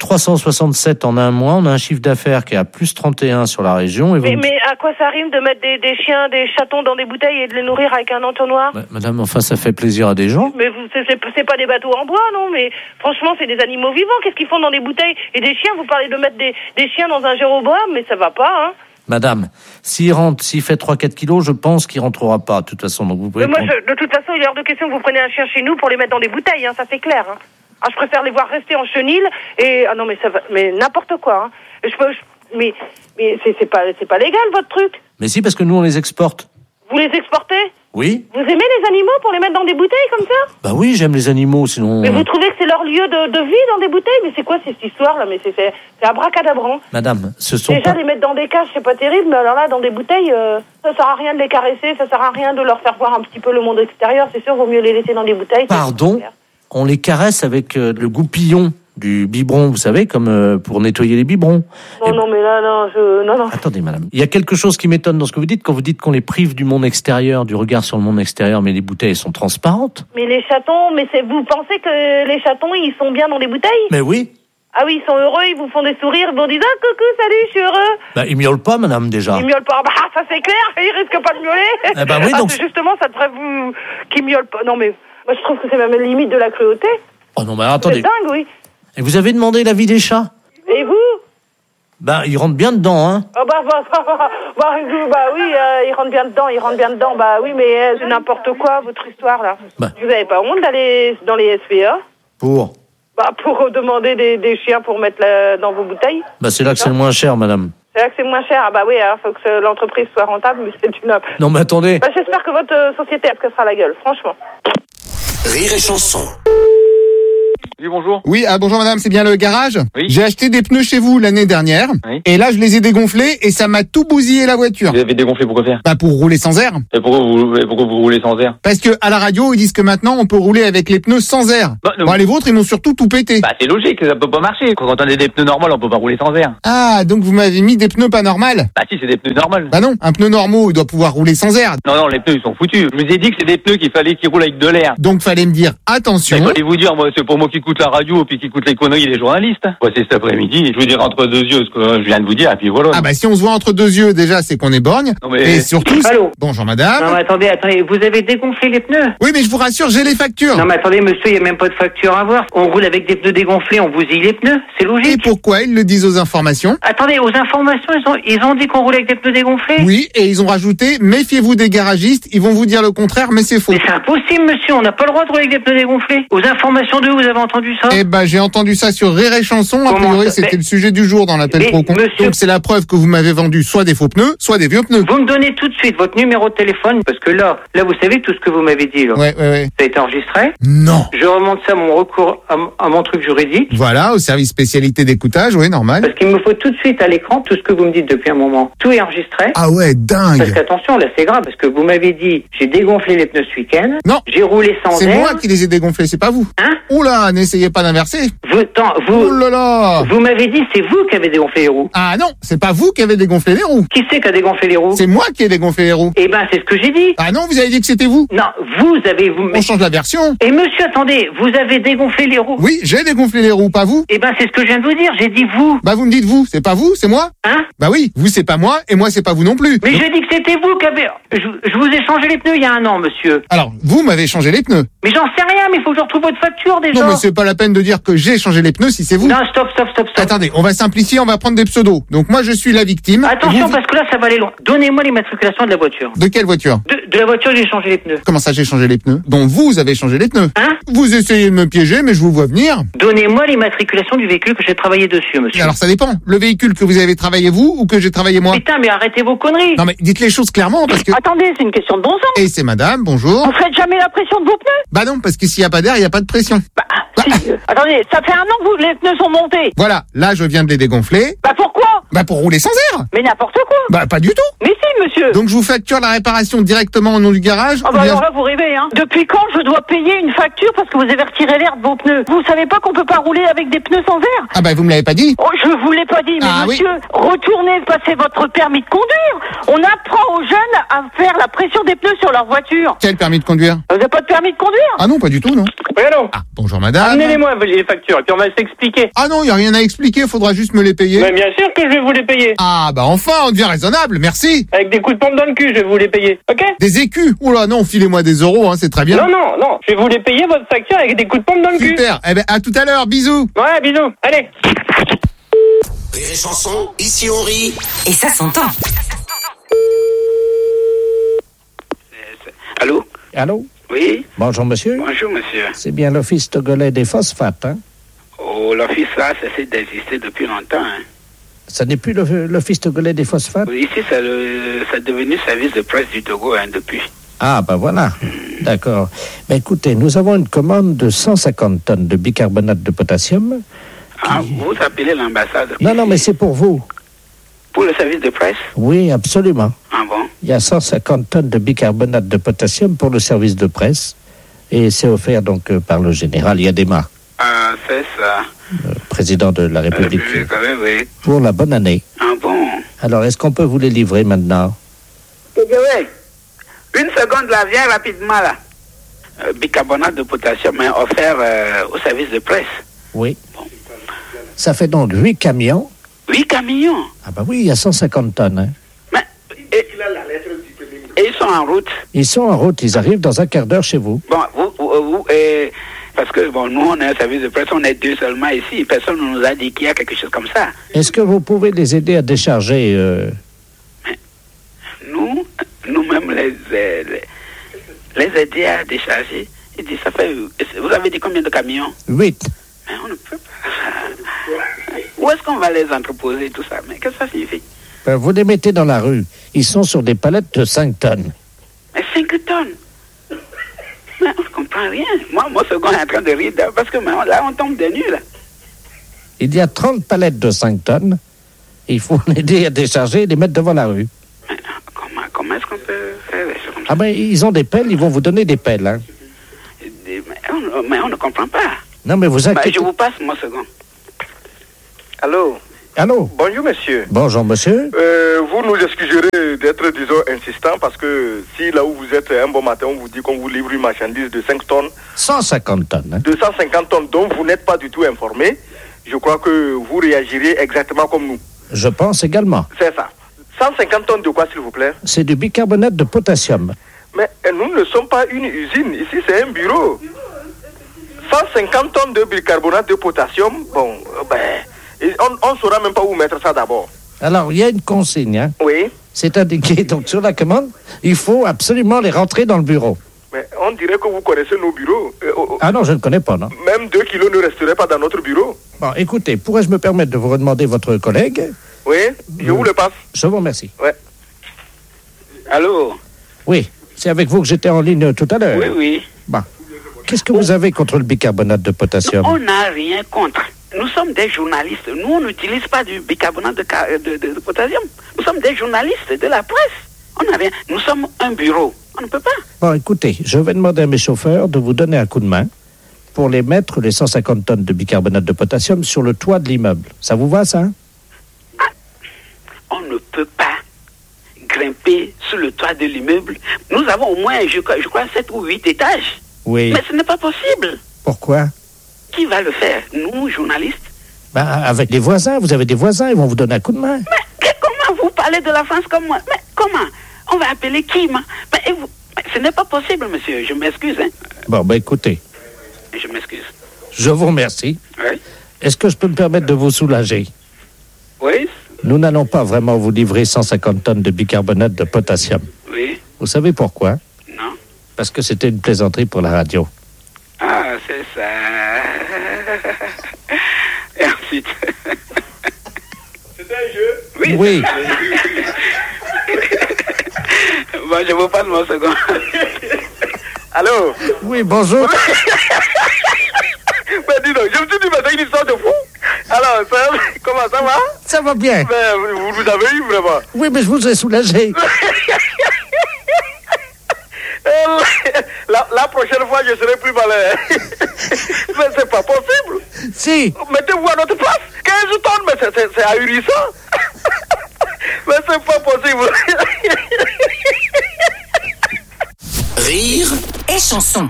367 en un mois, on a un chiffre d'affaires qui est à plus 31 sur la région. Et mais à quoi ça rime de mettre des chiens, des chatons dans des bouteilles et de les nourrir avec un entonnoir? Madame, enfin ça fait plaisir à des gens. Mais c'est pas des bateaux en bois, non? Mais franchement, c'est des animaux vivants, qu'est-ce qu'ils font dans des bouteilles? Et des chiens, vous parlez de mettre des chiens dans un Jéroboam, mais ça va pas, hein? Madame, s'il fait 3-4 kilos, je pense qu'il rentrera pas, de toute façon. Donc vous pouvez de toute façon, il est hors de question que vous preniez un chien chez nous pour les mettre dans des bouteilles, hein, ça c'est clair. Hein. Ah, je préfère les voir rester en chenille et... Ah non, mais ça va... Mais n'importe quoi, hein. Mais c'est pas légal, votre truc. Mais si, parce que nous, on les exporte. Vous les exportez? Oui. Vous aimez les animaux pour les mettre dans des bouteilles comme ça? Bah oui, j'aime les animaux, sinon... Mais vous trouvez que c'est leur lieu de vie dans des bouteilles? Mais c'est quoi cette histoire-là? Mais c'est abracadabrant. Madame, ce sont déjà, les mettre dans des cages, c'est pas terrible, mais alors là, dans des bouteilles, ça sert à rien de les caresser, ça sert à rien de leur faire voir un petit peu le monde extérieur, c'est sûr, vaut mieux les laisser dans des bouteilles. Pardon? On les caresse avec le goupillon du biberon, vous savez, comme pour nettoyer les biberons. Non, mais là, non. Attendez, madame. Il y a quelque chose qui m'étonne dans ce que vous dites, quand vous dites qu'on les prive du monde extérieur, du regard sur le monde extérieur, mais les bouteilles sont transparentes. Mais les chatons, vous pensez que les chatons, ils sont bien dans des bouteilles? Mais oui. Ah oui, ils sont heureux, ils vous font des sourires, ils vous disent « Ah, coucou, salut, je suis heureux !» Bah, ils miaulent pas, madame, déjà. Ils miaulent pas, bah, ça c'est clair, ils risquent pas de miauler. Eh ben oui, donc... justement, ça devrait vous... qu'ils miaulent pas. Non, mais moi, je trouve que c'est même limite de la cruauté. Oh non, mais attendez. C'est dingue, oui. Et vous avez demandé l'avis des chats? Et vous? Bah, ils rentrent bien dedans, hein. Ah oui, il rentre bien dedans. Bah oui, mais c'est n'importe quoi, votre histoire, là. Bah. Vous avez pas honte d'aller dans les SPA? Pour? Bah, pour demander des chiens pour mettre dans vos bouteilles. Bah, c'est là que c'est le moins cher, madame. C'est là que c'est moins cher. Ah bah oui, alors faut que l'entreprise soit rentable, mais c'est une... Non, mais attendez. Bah, j'espère que votre société elle cassera la gueule, franchement. Rire et chanson. Oui, bonjour. Oui, bonjour madame, c'est bien le garage? Oui. J'ai acheté des pneus chez vous l'année dernière. Oui. Et là, je les ai dégonflés et ça m'a tout bousillé la voiture. Vous avez dégonflé, pourquoi faire? Bah, pour rouler sans air. Et pourquoi vous roulez sans air? Parce que à la radio, ils disent que maintenant, on peut rouler avec les pneus sans air. Bon, les vôtres, ils m'ont surtout tout pété. Bah, c'est logique, ça peut pas marcher. Quand on a des pneus normaux, on peut pas rouler sans air. Ah, donc vous m'avez mis des pneus pas normales? Bah, si, c'est des pneus normaux. Bah non, un pneu normaux, il doit pouvoir rouler sans air. Non, les pneus, ils sont foutus. Je vous ai dit que c'est des pneus qu'il fallait qu'ils roulent avec de l'air. Donc fallait me dire, attention. Il fallait vous dire, moi, c'est pour moi qui écoute la radio, puis qui écoute les conneries des journalistes. Ouais, c'est cet après-midi. Je vous dirai entre deux yeux ce que je viens de vous dire, et puis voilà. Ah bah si on se voit entre deux yeux, déjà, c'est qu'on est borgne. Non, mais... Et surtout... Allô? Bonjour madame. Non mais attendez, vous avez dégonflé les pneus? Oui, mais je vous rassure, j'ai les factures. Non mais attendez monsieur, il n'y a même pas de facture à voir. On roule avec des pneus dégonflés, on bousille les pneus, c'est logique. Et pourquoi ils le disent aux informations? Attendez, aux informations, ils ont dit qu'on roulait avec des pneus dégonflés? Oui, et ils ont rajouté, méfiez-vous des garagistes, ils vont vous dire le contraire, mais c'est faux. Mais c'est impossible monsieur, on n'a pas le droit de rouler avec des pneus dégonflés. Aux informations d'eux, vous avez entendu ça? Eh ben, j'ai entendu ça sur Rire et Chanson. A priori, c'était le sujet du jour dans l'appel pro con. Donc, c'est la preuve que vous m'avez vendu soit des faux pneus, soit des vieux pneus. Vous me donnez tout de suite votre numéro de téléphone, parce que là, vous savez tout ce que vous m'avez dit, là. Ouais. Ça a été enregistré? Non. Je remonte ça à mon recours, à mon truc juridique. Voilà, au service spécialité d'écoutage, oui, normal. Parce qu'il me faut tout de suite à l'écran tout ce que vous me dites depuis un moment. Tout est enregistré. Ah ouais, dingue. Parce qu'attention, là, c'est grave, parce que vous m'avez dit, j'ai dégonflé les pneus ce week-end. Non. J'ai roulé sans air. C'est moi qui les ai dégonflés, c'est pas vous. Hein? Oula, n'essayez pas d'inverser. Oulala. Vous m'avez dit, c'est vous qui avez dégonflé les roues. Ah non, c'est pas vous qui avez dégonflé les roues. Qui c'est qui a dégonflé les roues? C'est moi qui ai dégonflé les roues. Eh ben, c'est ce que j'ai dit. Ah non, vous avez dit que c'était vous. Non, On change la version. Et monsieur, attendez, vous avez dégonflé les roues. Oui, j'ai dégonflé les roues, pas vous. Eh ben, c'est ce que je viens de vous dire, j'ai dit vous. Bah, vous me dites vous, c'est pas vous, c'est moi. Hein? Bah oui, vous c'est pas moi, et moi c'est pas vous non plus. Mais j'ai dit que c'était vous qui avez... Je vous ai changé les pneus il y a 1 an, monsieur. Alors, vous m'avez changé les pneus. Mais j'en sais rien, mais il faut que je retrouve votre facture déjà. Non, mais c'est pas la peine de dire que j'ai changé les pneus si c'est vous. Non, stop. Attendez, on va simplifier, on va prendre des pseudos. Donc moi je suis la victime. Attention, parce que là ça va aller loin. Donnez-moi l'immatriculation de la voiture. De quelle voiture? De la voiture, j'ai changé les pneus. Comment ça, j'ai changé les pneus? Donc vous avez changé les pneus. Hein? Vous essayez de me piéger, mais je vous vois venir. Donnez-moi l'immatriculation du véhicule que j'ai travaillé dessus, monsieur. Alors ça dépend. Le véhicule que vous avez travaillé vous ou que j'ai travaillé moi? Putain, mais arrêtez vos conneries. Non mais dites les choses clairement parce que... Attendez, c'est une question de bon sens. Et c'est madame, bonjour. Vous faites jamais la pression de vos pneus? Bah non, parce que s'il y a pas d'air, il y a pas de pression. Attendez, ça fait 1 an que les pneus sont montés. Voilà, là je viens de les dégonfler. Bah pourquoi? Bah pour rouler sans air. Mais n'importe quoi. Bah pas du tout. Mais si, monsieur. Donc je vous facture la réparation directement au nom du garage. Ah bah alors là, vous rêvez, hein. Depuis quand je dois payer une facture parce que vous avez retiré l'air de vos pneus? Vous savez pas qu'on peut pas rouler avec des pneus sans air? Ah bah vous me l'avez pas dit. Oh, je vous l'ai pas dit, mais monsieur, retournez passer votre permis de conduire. On apprend aux jeunes à faire la pression des pneus sur leur voiture. Quel permis de conduire? Vous avez pas de permis de conduire? Ah non, pas du tout, non. Oui, allô? Ah, bonjour madame. Amenez-les-moi les factures et puis on va s'expliquer. Ah non, y a rien à expliquer, faudra juste me les payer. Mais bien sûr que je vais vous les payer. Ah bah enfin, on devient raisonnable, merci. Avec des coups de pompe dans le cul, je vais vous les payer, ok? Des écus? Oula non, filez-moi des euros, hein, c'est très bien. Non, je vais vous les payer votre facture avec des coups de pompe dans le cul. Super, eh ben à tout à l'heure, bisous. Ouais, bisous, allez. Rire et Chanson, ici on rit. Et ça s'entend. Allô? Oui? Bonjour, monsieur. Bonjour, monsieur. C'est bien l'Office togolais des phosphates, hein? Oh, l'office là, ça cesse d'exister depuis longtemps, hein. Ça n'est plus l'Office togolais des phosphates? Ici, ça est devenu service de presse du Togo, hein, depuis. Ah, ben voilà. D'accord. Ben écoutez, nous avons une commande de 150 tonnes de bicarbonate de potassium. Ah, vous appelez l'ambassade? Non, mais c'est pour vous. Pour le service de presse? Oui, absolument. Ah bon? Il y a 150 tonnes de bicarbonate de potassium pour le service de presse. Et c'est offert donc par le général Yadema. Ah, c'est ça. Le président de la République. Oui. Pour la bonne année. Ah bon? Alors, est-ce qu'on peut vous les livrer maintenant? Oui. Une seconde, là, viens rapidement, là. Bicarbonate de potassium est offert au service de presse. Oui. Bon. Ça fait donc 8 camions. 8 camions? Ah bah oui, il y a 150 tonnes. Hein. Mais, et ils sont en route? Ils sont en route, ils arrivent dans un quart d'heure chez vous. Bon, parce que bon, nous on est un service de presse, on est 2 seulement ici. Personne ne nous a dit qu'il y a quelque chose comme ça. Est-ce que vous pouvez les aider à décharger Nous-mêmes les aider à décharger. Il dit, ça fait. Vous avez dit combien de camions? 8. Mais on ne peut pas. Où est-ce qu'on va les entreposer, tout ça? Mais qu'est-ce que ça signifie? Vous les mettez dans la rue. Ils sont sur des palettes de 5 tonnes. Mais 5 tonnes? Mais on ne comprend rien. Moi, mon second est en train de rire parce que là, on tombe des nues, là. Il y a 30 palettes de 5 tonnes. Il faut l'aider à décharger et les mettre devant la rue. Mais comment est-ce qu'on peut faire des choses comme ça? Ah ben, ils ont des pelles, ils vont vous donner des pelles, hein. Mais on ne comprend pas. Non, mais vous inquiétez... Je vous passe mon second. Allô? Allô? Bonjour, monsieur. Bonjour, monsieur. Vous nous excuserez d'être, disons, insistant parce que si là où vous êtes un bon matin, on vous dit qu'on vous livre une marchandise de 5 tonnes. 150 tonnes. Hein. 250 tonnes dont vous n'êtes pas du tout informé. Je crois que vous réagirez exactement comme nous. Je pense également. C'est ça. 150 tonnes de quoi, s'il vous plaît? C'est du bicarbonate de potassium. Mais nous ne sommes pas une usine. Ici, c'est un bureau. 150 tonnes de bicarbonate de potassium, bon, on ne saura même pas où mettre ça d'abord. Alors, il y a une consigne, hein? Oui. C'est indiqué, donc sur la commande, il faut absolument les rentrer dans le bureau. Mais on dirait que vous connaissez nos bureaux. Ah non, je ne connais pas, non. Même 2 kilos ne resteraient pas dans notre bureau. Bon, écoutez, pourrais-je me permettre de vous redemander votre collègue? Oui, je vous le passe. Je vous remercie. Ouais. Allô? Oui, c'est avec vous que j'étais en ligne tout à l'heure. Oui, oui. Bon. Qu'est-ce que vous avez contre le bicarbonate de potassium? On n'a rien contre. Nous sommes des journalistes. Nous, on n'utilise pas du bicarbonate de potassium. Nous sommes des journalistes de la presse. On n'a rien. Nous sommes un bureau. On ne peut pas. Bon, écoutez, je vais demander à mes chauffeurs de vous donner un coup de main pour les mettre, les 150 tonnes de bicarbonate de potassium, sur le toit de l'immeuble. Ça vous va, ça? On ne peut pas grimper sur le toit de l'immeuble. Nous avons au moins, je crois, 7 ou 8 étages. Oui. Mais ce n'est pas possible. Pourquoi? Qui va le faire? Nous, journalistes? Avec les voisins. Vous avez des voisins, ils vont vous donner un coup de main. Mais comment vous parlez de la France comme moi? Mais comment? On va appeler qui? Mais ce n'est pas possible, monsieur. Je m'excuse. Hein? Bon, écoutez. Je m'excuse. Je vous remercie. Oui. Est-ce que je peux me permettre de vous soulager? Oui. Nous n'allons pas vraiment vous livrer 150 tonnes de bicarbonate de potassium. Oui. Vous savez pourquoi? Non. Parce que c'était une plaisanterie pour la radio. Ah, c'est ça. Et ensuite... C'était un jeu? Oui. Oui. Bon, je vous passe mon second. Allô? Oui, bonjour. Mais dis donc, je me suis dit, mais c'est une histoire de fou. Alors, comment ça va? Ça va bien. Mais vous avez eu vraiment? Oui, mais je vous ai soulagé. La prochaine fois, je serai plus malin. Mais c'est pas possible. Si. Mettez-vous à notre place. 15 tonnes, mais c'est ahurissant. Mais c'est pas possible. Rire et chanson.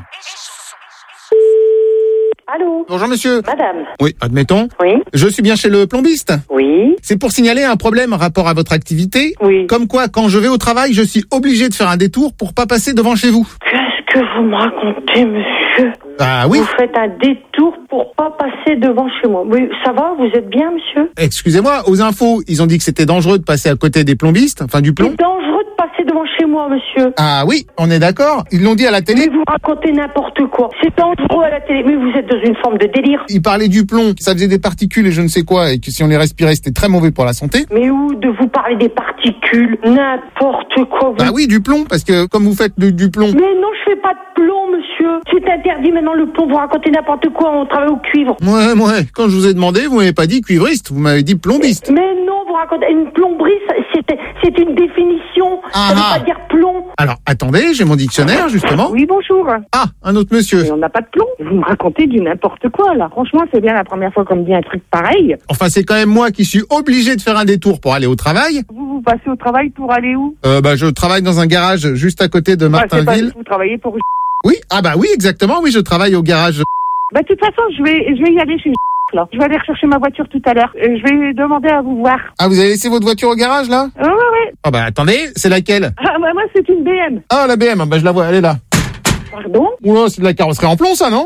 Allô? Bonjour monsieur. Madame. Oui, admettons. Oui. Je suis bien chez le plombiste. Oui. C'est pour signaler un problème en rapport à votre activité. Oui. Comme quoi, quand je vais au travail, je suis obligé de faire un détour pour pas passer devant chez vous. Qu'est-ce que vous me racontez, monsieur? Ah oui. Vous faites un détour pour pas passer devant chez moi. Oui, ça va? Vous êtes bien, monsieur? Excusez-moi, aux infos, ils ont dit que c'était dangereux de passer à côté des plombistes, enfin du plomb. C'est dangereux de passer devant chez moi, monsieur. Ah oui, on est d'accord. Ils l'ont dit à la télé. Mais vous racontez n'importe quoi. C'est dangereux à la télé. Mais vous êtes dans une forme de délire. Ils parlaient du plomb, que ça faisait des particules et je ne sais quoi, et que si on les respirait, c'était très mauvais pour la santé. Mais où de vous parler des particules? N'importe quoi. Vous... Ah oui, du plomb, parce que comme vous faites du plomb. Mais non, je fais pas de plomb, monsieur. C'est interdit maintenant le plomb. Vous racontez n'importe quoi. On travaille au cuivre. Ouais. Quand je vous ai demandé, vous m'avez pas dit cuivriste, vous m'avez dit plombiste. Mais non, vous racontez une plomberie, c'est une définition. Ça veut pas dire plomb. Alors, attendez, j'ai mon dictionnaire, justement. Oui, bonjour. Ah, un autre monsieur. Mais on n'a pas de plomb. Vous me racontez du n'importe quoi, là. Franchement, c'est bien la première fois qu'on me dit un truc pareil. Enfin, c'est quand même moi qui suis obligé de faire un détour pour aller au travail. Vous passez au travail pour aller où? Je travaille dans un garage juste à côté de Martinville. Vous travaillez pour... Oui, oui, exactement, oui, je travaille au garage. De toute façon, je vais y aller chez là. Je vais aller rechercher ma voiture tout à l'heure. Je vais demander à vous voir. Ah, vous avez laissé votre voiture au garage, là? Ouais. Ah attendez, c'est laquelle? Ah, moi, c'est une BM. Ah, la BM, je la vois, elle est là. Pardon? Oula, c'est de la carrosserie en plomb, ça, non?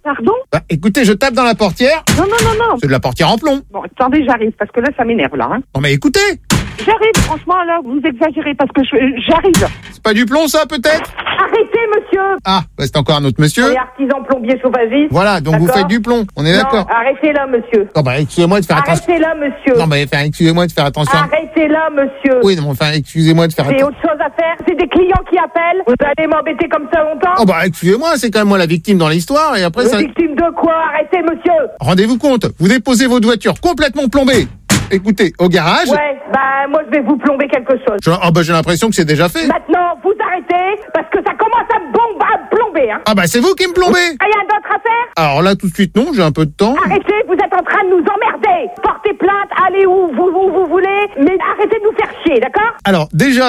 Pardon? Bah, écoutez, je tape dans la portière. Non. C'est de la portière en plomb. Bon, attendez, j'arrive, parce que là, ça m'énerve, là. Hein. Non mais écoutez. J'arrive, franchement, là, vous exagérez, parce que j'arrive. C'est pas du plomb, ça, peut-être? Arrêtez, monsieur. Ah, bah, c'est encore un autre monsieur. On est artisan plombier chauffagiste. Voilà, donc vous faites du plomb. On est d'accord? Arrêtez là, monsieur. Oh, bah, excusez-moi de faire attention. Arrêtez là, monsieur. Non, mais excusez-moi de faire attention. Arrêtez là, monsieur. Oui, non, enfin, excusez-moi de faire J'ai attention. autre chose à faire. C'est des clients qui appellent. Vous allez m'embêter comme ça longtemps? Oh, bah, excusez-moi, c'est quand même moi la victime dans l'histoire, et après ça... Victime de quoi? Arrêtez, monsieur. Rendez-vous compte, vous déposez votre voiture complètement plombée. Écoutez, au garage... Ouais, bah, moi, je vais vous plomber quelque chose. J'ai l'impression que c'est déjà fait. Maintenant, vous arrêtez, parce que ça commence à plomber, hein. Ah bah, c'est vous qui me plombez. Rien d'autre à faire? Alors là, tout de suite, non, j'ai un peu de temps. Arrêtez, vous êtes en train de nous emmerder. Portez plainte, allez où vous voulez, mais arrêtez de nous faire chier, d'accord? Alors, déjà...